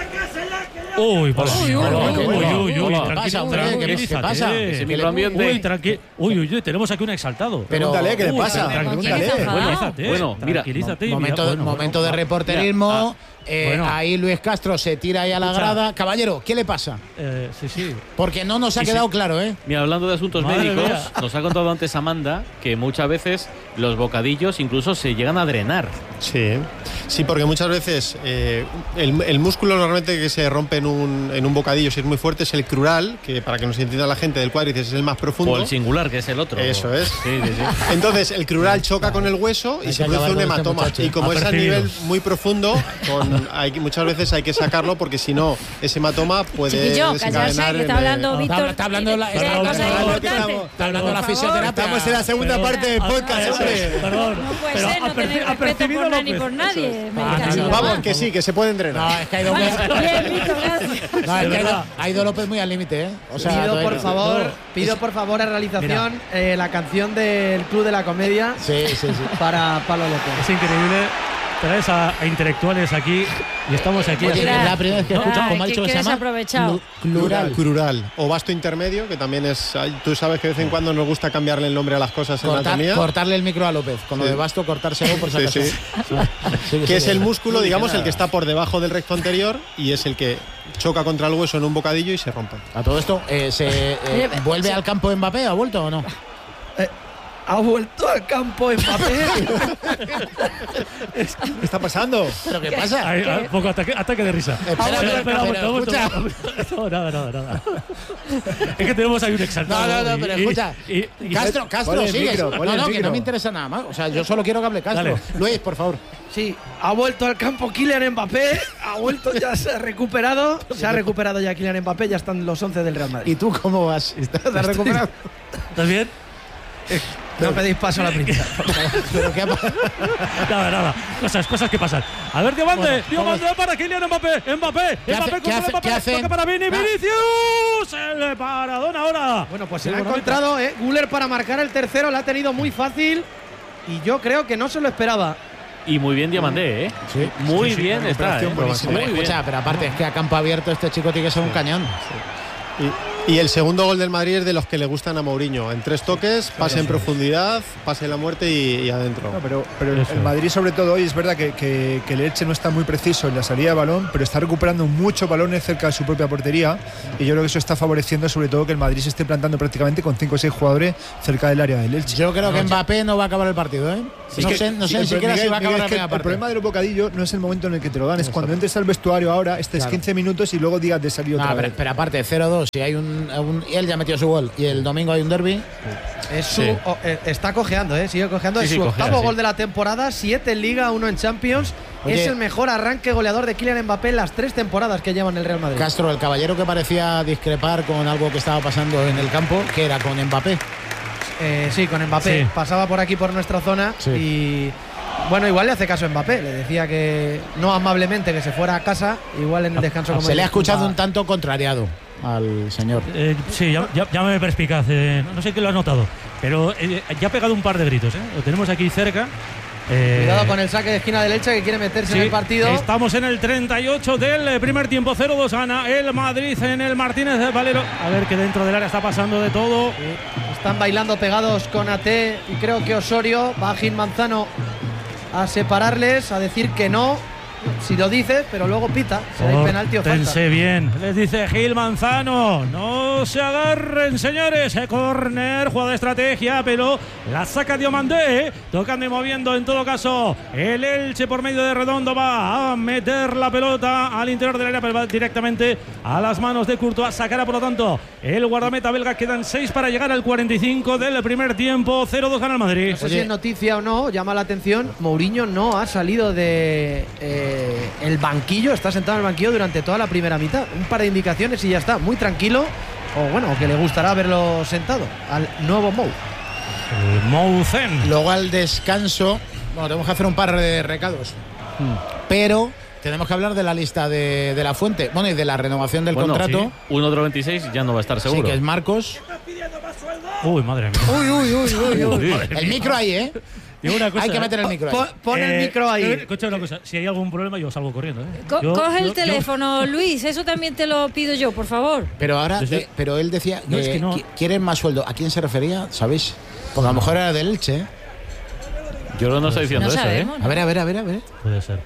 Uy, por Uy, uy, uy, uy, uy, uy, uy, Hola. ¿Qué pasa, hombre? ¿Qué- qué tranquilízate. pasa? Ese Uy, microambiente. Uy, tranqui- uy, uy, uy, tenemos aquí un exaltado. Pero- Pregúntale, ¿qué le Uy, pasa? tranquilízate, ¿Con quién Pregúntale. está enfadado? Tranquilízate, Bueno, mira, tranquilízate. y momento, mira, bueno, momento bueno, de va. reporterismo. Mira, eh, bueno. Ahí Luis Castro se tira ahí a la Escucha. grada. Caballero, ¿qué le pasa? Eh, sí, sí. Porque no nos ha Sí, sí. quedado claro, ¿eh? Mira, hablando de asuntos Madre médicos, mía. nos ha contado antes Amanda que muchas veces los bocadillos incluso se llegan a drenar. Sí, sí, porque muchas veces eh, el, el músculo normalmente que se rompe en un, en un bocadillo, si es muy fuerte, es el crural, que para que nos entienda la gente del cuádriceps es el más profundo. O el singular, que es el otro. Eso es. Sí, sí, sí. Entonces el crural choca con el hueso y Hay se que produce acabar un con este hematoma. muchacho. Y como es a Apercibido. nivel muy profundo, con, hay, que- muchas veces hay que sacarlo porque si no, ese hematoma puede Chiquillo, desencadenar. callarse, que está el, hablando eh, Víctor. está hablando la- de- de está cosas hablando- importantes. Está hablando de la Por favor. fisioterapia. Estamos en la segunda Pero- parte del podcast, Eso hombre. es, perdón. No puede Pero ser, no aperci- tener respeto apercibido por nada ni López. por nadie. Me Ah, caso no, en no, la Vamos, mar. que sí, que se pueden drenar. No, es que ha ido, Vale, muy- bien, Víctor, gracias. no, es que De ha ido- verdad. ha ido López muy al límite, ¿eh? O sea, pido todavía por no. favor, No. pido por favor a realización eh, la canción del Club de la Comedia Sí, sí, sí. para Pablo López. Es increíble. Traes a, a intelectuales aquí y estamos aquí. Oye, así. es la primera vez que No, escucho, ah, ¿cómo ha que- dicho que que se llama? desaprovechado. Clu- Plural. Crural o vasto intermedio, que también es. hay- Tú sabes que de vez en cuando nos gusta cambiarle el nombre a las cosas en Cortar- anatomía. cortarle el micro a López. Con lo Sí. de basto, cortárselo por si Sí, acaso. sí. Sí, Que sí, es sí. el músculo, digamos, el que está por debajo del recto anterior y es el que choca contra el hueso en un bocadillo y se rompe. A todo esto, eh, ¿se eh, Oye, vuelve sí. al campo Mbappé? ¿Ha vuelto o no? Ha vuelto al campo Mbappé. ¿Qué está pasando? ¿Pero qué pasa? Ay, ay, poco ataque, ataque de risa. Espera, Espera, espera, espera, un momento, espera, un momento. No, nada, nada, nada. Es que tenemos ahí un exaltado. No, no, no, y- pero y- escucha. y- y- Castro, Castro, Ponle el sigues. micro, No, ponle el no, que micro. no me interesa nada más. O sea, yo solo quiero que hable Castro. Dale. Luis, por favor. Sí, ha vuelto al campo Kylian Mbappé. Ha vuelto, ya se ha recuperado. Se ha recuperado ya Kylian Mbappé. Ya están los once del Real Madrid. ¿Y tú cómo vas? ¿Estás recuperado? ¿Estás bien? No pedís paso a la princesa. ¿Pero qué ha pasado? Nada, nada. Cosas, cosas que pasan. A ver, Diamante. Bueno, Diamante vamos. para Kylian Mbappé. Mbappé. ¿Qué hace- Mbappé qué contra hace- Mbappé. qué hace? Toca para Vini. Ah. Vinicius. El paradón ahora. Bueno, pues se Qué lo ha bonita. encontrado, ¿eh? Guller para marcar el tercero. La ha tenido muy fácil. Y yo creo que no se lo esperaba. Y muy bien Diamandé, ¿eh? Sí. Muy Sí, sí, bien una está, operación ¿eh? buenísima. Muy Hombre, bien. escucha, pero aparte es que a campo abierto este chico tiene que ser un cañón. Y, y el segundo gol del Madrid es de los que le gustan a Mourinho. En tres toques, pase en profundidad, pase en la muerte y, y adentro. No, pero pero el, Eso. el Madrid, sobre todo hoy, es verdad que, que, que el Elche no está muy preciso en la salida de balón, pero está recuperando muchos balones cerca de su propia portería. Y yo creo que eso está favoreciendo, sobre todo, que el Madrid se esté plantando prácticamente con cinco o seis jugadores cerca del área del Elche. Yo creo que Mbappé no va a acabar el partido, ¿eh? Es no que- sé, no sé sí, ni pero siquiera Miguel, si va a acabar Miguel, la es que primera el parte. problema de los bocadillos no es el momento en el que te lo dan, es cuando entres al vestuario ahora, estés Claro. quince minutos y luego digas de salir No, otra pero, vez. pero aparte, cero dos, si hay un, un- él ya metió su gol y el domingo hay un derbi. Es su, Sí. o- eh, está cojeando, ¿eh? Sigue cojeando. Sí, es sí, su cojea, octavo sí. gol de la temporada. Siete en Liga, uno en Champions. Oye. Es el mejor arranque goleador de Kylian Mbappé en las tres temporadas que lleva en el Real Madrid. Castro, el caballero que parecía discrepar con algo que estaba pasando en el campo, que era con Mbappé. Eh, sí, con Mbappé. Sí. Pasaba por aquí, por nuestra zona. Sí. Y bueno, igual le hace caso a Mbappé. Le decía que no amablemente que se fuera a casa. Igual en el descanso. como Se le ha disculpa- escuchado un tanto contrariado al señor. Eh, sí, ya, ya, ya me perspicaz. eh, no sé qué lo has notado. Pero eh, ya ha pegado un par de gritos, ¿eh? Lo tenemos aquí cerca. Eh, Cuidado con el saque de esquina del Elche que quiere meterse sí, en el partido. Estamos en el treinta y ocho del eh, primer tiempo. cero dos gana el Madrid en el Martínez de Valero. A ver que dentro del área está pasando de todo. Están bailando pegados con A T y creo que Osorio. Va Gil Manzano a separarles, a decir que no. Si lo dice, pero luego pita. Será el penalti o falta. Pórtense bien. Les dice Gil Manzano. No se agarren, señores. Eh, Corner, jugada de estrategia, pero la saca Diomandé. eh. Tocando y moviendo en todo caso. El Elche por medio de Redondo va a meter la pelota al interior del área, pero va directamente a las manos de Courtois. Sacará por lo tanto el guardameta belga. Quedan seis para llegar al cuarenta y cinco del primer tiempo. cero dos gana el Madrid. No sé si es noticia o no, llama la atención. Mourinho no ha salido de eh, el banquillo, está sentado en el banquillo durante toda la primera mitad. Un par de indicaciones y ya está, muy tranquilo. O bueno, que le gustará verlo sentado al nuevo Mou. Mouzen. Luego al descanso, bueno, tenemos que hacer un par de recados. Pero tenemos que hablar de la lista de, de la fuente. Bueno, y de la renovación del Bueno, contrato. sí, uno otro veintiséis ya no va a estar Sí, seguro. que es Marcos. Uy, madre mía. Uy, uy, uy, uy, uy. El micro ahí, ¿eh? Digo una cosa, Hay que ¿eh? meter el micro ahí. Pon, pon el Eh, micro ahí. eh, Escucha una cosa, si hay algún problema yo salgo corriendo. ¿eh? Co- Yo- coge el yo- yo- teléfono, Luis, eso también te lo pido yo, por favor. Pero ahora, Yo sé- eh, pero él decía No, que, es que no. qui- quieren más sueldo. ¿A quién se refería? ¿Sabéis? Porque a lo mejor era del Elche, ¿eh? Yo no estoy diciendo No eso, sabemos. ¿eh? A ver, a ver, a ver, a ver. Puede ser.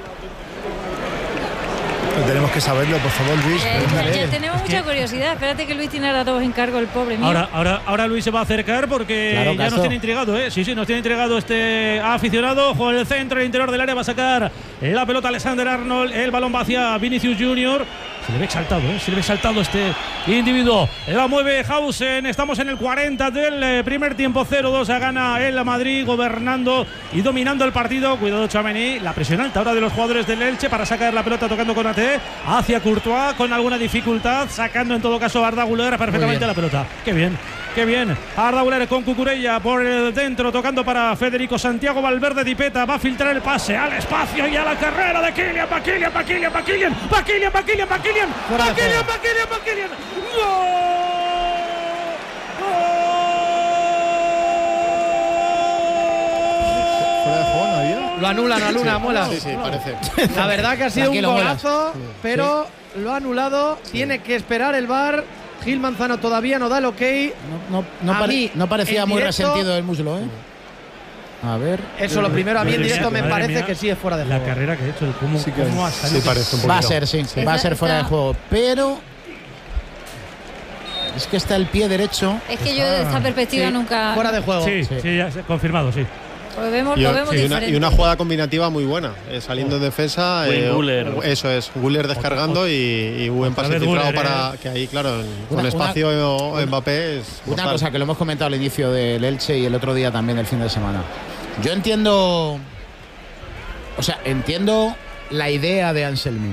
Pero tenemos que saberlo, por favor, Luis. Eh, pregúntale. ya tenemos mucha curiosidad. Espérate que Luis tiene ahora todos en cargo, el pobre mío. Ahora, ahora, ahora Luis se va a acercar porque Claro, ya Castro. nos tiene intrigado, ¿eh? Sí, sí, nos tiene intrigado este aficionado. Juega en el centro, el interior del área, va a sacar la pelota Alexander Arnold. El balón va hacia Vinicius Junior. Se le ve exaltado, ¿eh? Se le ve exaltado este individuo. La mueve Hausen. Estamos en el cuarenta del eh, primer tiempo. cero dos. Gana el Madrid, gobernando y dominando el partido. Cuidado, Tchouaméni. La presión alta ahora de los jugadores del Elche para sacar la pelota tocando con A T hacia Courtois con alguna dificultad. Sacando en todo caso a Arda Güler perfectamente la pelota. Qué bien. Qué bien. Arda Güler con Cucurella por el dentro, tocando para Federico Santiago Valverde. Dipeta va a filtrar el pase al espacio y a la carrera de Kylian. Va Kylian, va Kylian, va Kylian, va Kylian, va Kylian, va Kylian, Fuera de va Kylian, juego. va Kylian, va Kylian. ¿Fuera de juego no había? Lo anulan, anula, mola. Sí, sí, parece. La verdad que ha sido un Tranquilo, golazo, pero lo ha anulado. Tiene que esperar el V A R. Gil Manzano todavía no da el ok. No, no, no, A pare- mí, no parecía en muy directo- resentido el muslo, ¿eh? A ver. Eso lo primero, a mí en Madre directo mía, me madre parece mía, que sí es fuera de La juego. carrera que ha hecho, cómo, Sí que cómo ha es- salido. Sí, parece un poquito. Va a ser, sí. Sí. Va a ser fuera de Está- juego. Pero Es que está el pie derecho. Es que yo de esta perspectiva Sí, nunca... fuera de juego. Sí, sí, sí, ya se- confirmado, sí. Lo vemos, Y, lo vemos sí, y una, diferente. y una jugada combinativa muy buena, eh, saliendo en defensa. Buen eh, Güler. Eso es, Güler descargando y, y buen Otra pase vez cifrado Güler, para eh. que ahí, claro, en- Una- con espacio una- Mbappé es. Una mortal. cosa que lo hemos comentado al inicio del Elche y el otro día también el fin de semana. Yo entiendo, o sea, entiendo la idea de Anselmi,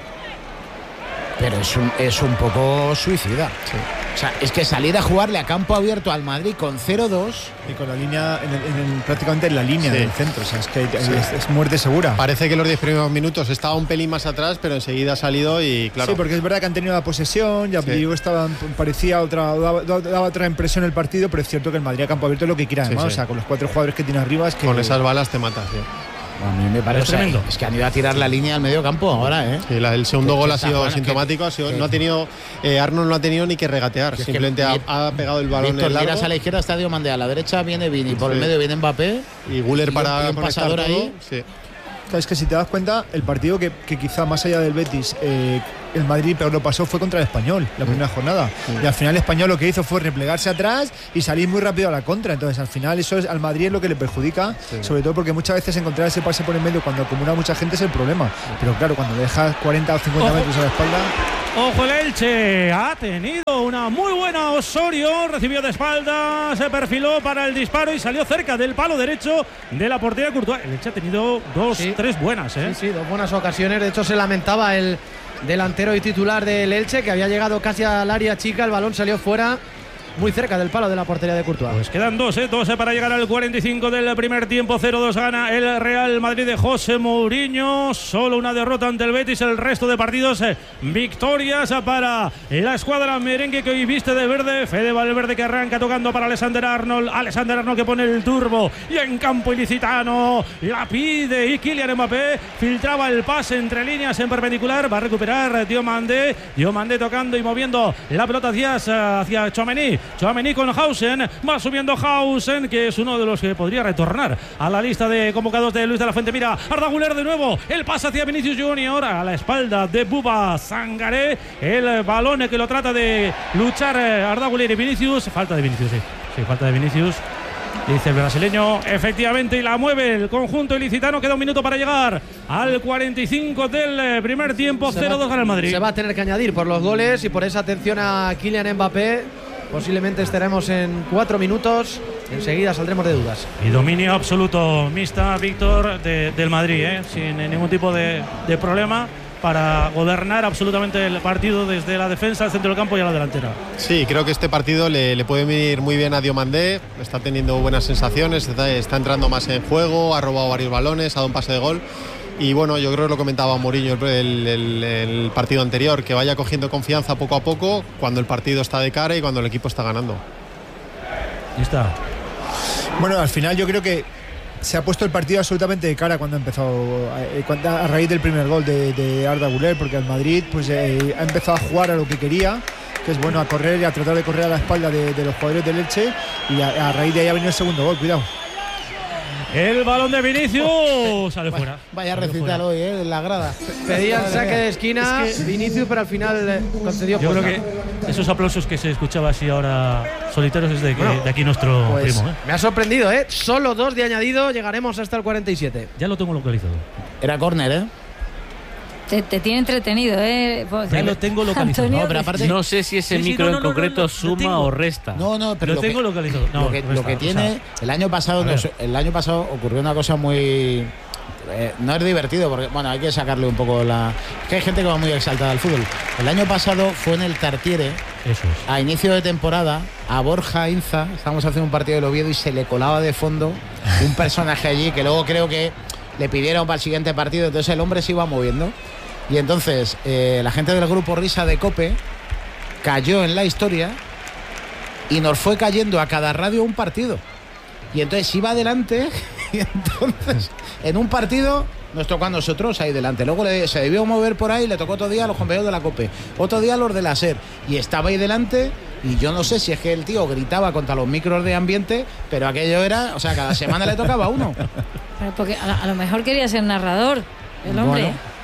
pero es un, es un poco suicida. O sea, es que salir a jugarle a campo abierto al Madrid con cero dos Y con la línea, en el- en el- prácticamente en la línea Sí. del centro. O sea, es que es, Sí. es muerte segura. Parece que los diez primeros minutos estaba un pelín más atrás, pero enseguida ha salido y claro. Sí, porque es verdad que han tenido la posesión, ya Sí. digo, estaban, parecía otra, daba, daba otra impresión el partido, pero es cierto que el Madrid a campo abierto es lo que quiera, Sí, además, sí. o sea, con los cuatro jugadores que tiene arriba es que Con esas balas te matas. Sí. A mí me parece Es tremendo. Es que han ido a tirar la línea al medio campo ahora, ¿eh? Sí, la- el segundo Que- gol que ha está sido buena, sintomático. ha sido- que- no ha tenido eh, Arnold no ha tenido ni que regatear. Que es que Simplemente mi- ha, ha pegado el balón Víctor, en largo. miras a la izquierda está Diomande, a la derecha viene Vini, por el Sí. medio viene Mbappé y Güler y un- para y un conectar pasador todo. ahí. Sí. Claro, es que si te das cuenta, el partido que, que quizá más allá del Betis, eh, el Madrid peor lo pasó fue contra el Español, la primera jornada. Y al final el Español lo que hizo fue replegarse atrás y salir muy rápido a la contra. Entonces al final eso es, al Madrid es lo que le perjudica, sobre todo porque muchas veces encontrar ese pase por el medio cuando acumula mucha gente es el problema. Pero claro, cuando dejas cuarenta o cincuenta Ojo. metros a la espalda... Ojo, el Elche ha tenido una muy buena Osorio, recibió de espalda, se perfiló para el disparo y salió cerca del palo derecho de la portería de Courtois. El Elche ha tenido dos, Sí. tres buenas, ¿eh? Sí, sí, dos buenas ocasiones. De hecho, se lamentaba el delantero y titular del Elche, que había llegado casi al área chica. El balón salió fuera, muy cerca del palo de la portería de Courtois. Pues quedan dos, ¿eh? dos para llegar al cuarenta y cinco del primer tiempo. cero dos gana el Real Madrid de José Mourinho. Solo una derrota ante el Betis. El resto de partidos, eh, victorias para la escuadra merengue que hoy viste de verde. Fede Valverde que arranca tocando para Alexander Arnold. Alexander Arnold que pone el turbo. Y en campo ilicitano la pide. Y Kylian Mbappé filtraba el pase entre líneas en perpendicular. Va a recuperar Diomande. Diomande tocando y moviendo la pelota hacia, hacia Tchouaméni. Tchouaméni con Hausen, va subiendo Hausen, que es uno de los que podría retornar a la lista de convocados de Luis de la Fuente. Mira, Arda Güler de nuevo, el pase hacia Vinicius Junior a la espalda de Bouba Sangaré, el balón que lo trata de luchar Arda Güler y Vinicius, falta de Vinicius, sí, sí, falta de Vinicius. Dice el brasileño, efectivamente, y la mueve el conjunto ilicitano. Queda un minuto para llegar al cuarenta y cinco del primer tiempo. cero dos gana el Madrid. Se va a tener que añadir por los goles y por esa atención a Kylian Mbappé. Posiblemente estaremos en cuatro minutos. Enseguida saldremos de dudas. Y dominio absoluto, mixta, Víctor, de, del Madrid, ¿eh? Sin ningún tipo de, de problema para gobernar absolutamente el partido desde la defensa, el centro del campo y a la delantera. Sí, creo que este partido le, le puede venir muy bien a Diomandé. Está teniendo buenas sensaciones, está, está entrando más en juego, ha robado varios balones, ha dado un pase de gol. Y bueno, yo creo que lo comentaba Mourinho el, el, el partido anterior, que vaya cogiendo confianza poco a poco cuando el partido está de cara y cuando el equipo está ganando. Ahí está. Bueno, al final yo creo que se ha puesto el partido absolutamente de cara cuando ha empezado, eh, cuando, a raíz del primer gol de, de Arda Güler, porque el Madrid pues eh, ha empezado a jugar a lo que quería, que es bueno, a correr y a tratar de correr a la espalda de, de los jugadores del Elche, y a, a raíz de ahí ha venido el segundo gol, cuidado. El balón de Vinicius sale fuera. Vaya recital hoy, ¿eh? En la grada. Pedían saque de esquina, Es que- Vinicius, pero al final eh, concedió Yo creo falta. que esos aplausos que se escuchaba así ahora solitarios es de, que- Bueno, de aquí nuestro Pues primo, ¿eh? me ha sorprendido, ¿eh? Solo dos de añadido, llegaremos hasta el cuarenta y siete. Ya lo tengo localizado. Era córner, ¿eh? Te, te tiene entretenido, ¿eh? Pues, Ya lo tengo localizado. Antonio, No, pero aparte- No sé si ese Sí, sí, micro no, no, en no, concreto no, lo suma tengo. o resta. No, no, pero Lo tengo que, localizado. No, lo que, resta, lo que o tiene, sea, el año pasado, a ver. nos- el año pasado ocurrió una cosa muy, eh, no es divertido porque bueno, hay que sacarle un poco la, es que hay gente que va muy exaltada al fútbol. El año pasado fue en el Tartiere, eso es. a inicio de temporada, a Borja Inza, estábamos haciendo un partido del Oviedo y se le colaba de fondo un personaje allí que luego creo que le pidieron para el siguiente partido, entonces el hombre se iba moviendo. Y entonces eh, la gente del grupo Risa de COPE cayó en la historia y nos fue cayendo a cada radio un partido. Y entonces iba adelante y entonces en un partido nos tocó a nosotros ahí delante. Luego le, se debió mover por ahí y le tocó otro día a los compañeros de la COPE. Otro día a los de la SER. Y estaba ahí delante y yo no sé si es que el tío gritaba contra los micros de ambiente, pero aquello era, o sea, cada semana le tocaba a uno. Pero porque a, a lo mejor quería ser narrador, el hombre. Bueno.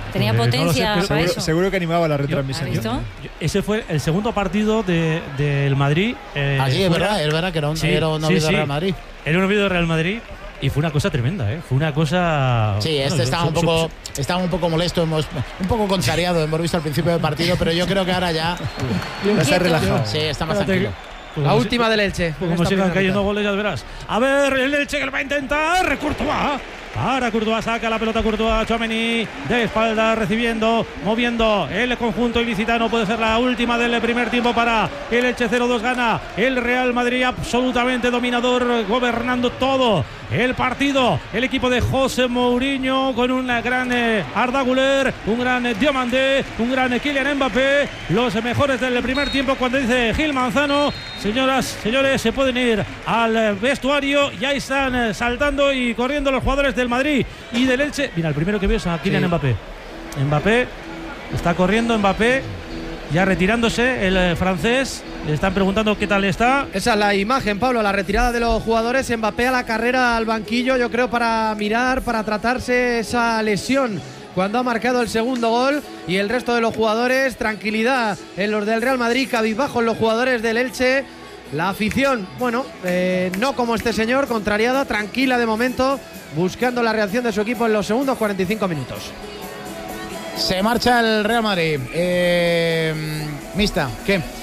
Tenía Pues, potencia no lo sé, pero- para Seguro, eso. seguro que animaba la ¿Has retransmisión. visto? Yo- Ese fue el segundo partido de- del Madrid. Eh, Así es fuera- verdad, es verdad que era un, Sí, era un sí, novio de sí. Real Madrid. Era un vídeo de Real Madrid y fue una cosa tremenda, ¿eh? Fue una cosa. Sí, bueno, este yo- estaba un su- poco, su- estaba un poco molesto, hemos, un poco contrariado, hemos visto al principio del partido, pero yo creo que ahora ya Está relajado. sí, está más Espérate, tranquilo. pues La como última si- del Elche. pues en como esta sigan primera cayendo mitad. goles, ya verás. A ver, el Elche que lo va a intentar. Courtois. Para Courtois, saca la pelota Courtois, Tchouaméni de espalda recibiendo, moviendo el conjunto ilicitano. Puede ser la última del primer tiempo para el Elche. Cero dos gana el Real Madrid, absolutamente dominador, gobernando todo el partido. El equipo de José Mourinho con un gran eh, Arda Güler, un gran eh, Diomandé, un gran eh, Kylian Mbappé. Los mejores del primer tiempo cuando dice Gil Manzano. Señoras, señores, se pueden ir al eh, vestuario. Ya están eh, saltando y corriendo los jugadores del Madrid y del Elche. Mira, el primero que veo es a Kylian Sí. Mbappé. Mbappé está corriendo, Mbappé ya retirándose, el eh, francés. Le están preguntando qué tal está. Esa es la imagen, Pablo, la retirada de los jugadores. Mbappé a la carrera al banquillo, yo creo, para mirar, para tratarse esa lesión cuando ha marcado el segundo gol. Y el resto de los jugadores, tranquilidad en los del Real Madrid, cabizbajo en los jugadores del Elche. La afición, bueno, eh, no como este señor, contrariada, tranquila de momento, buscando la reacción de su equipo en los segundos cuarenta y cinco minutos. Se marcha el Real Madrid. Eh, Mista, ¿qué?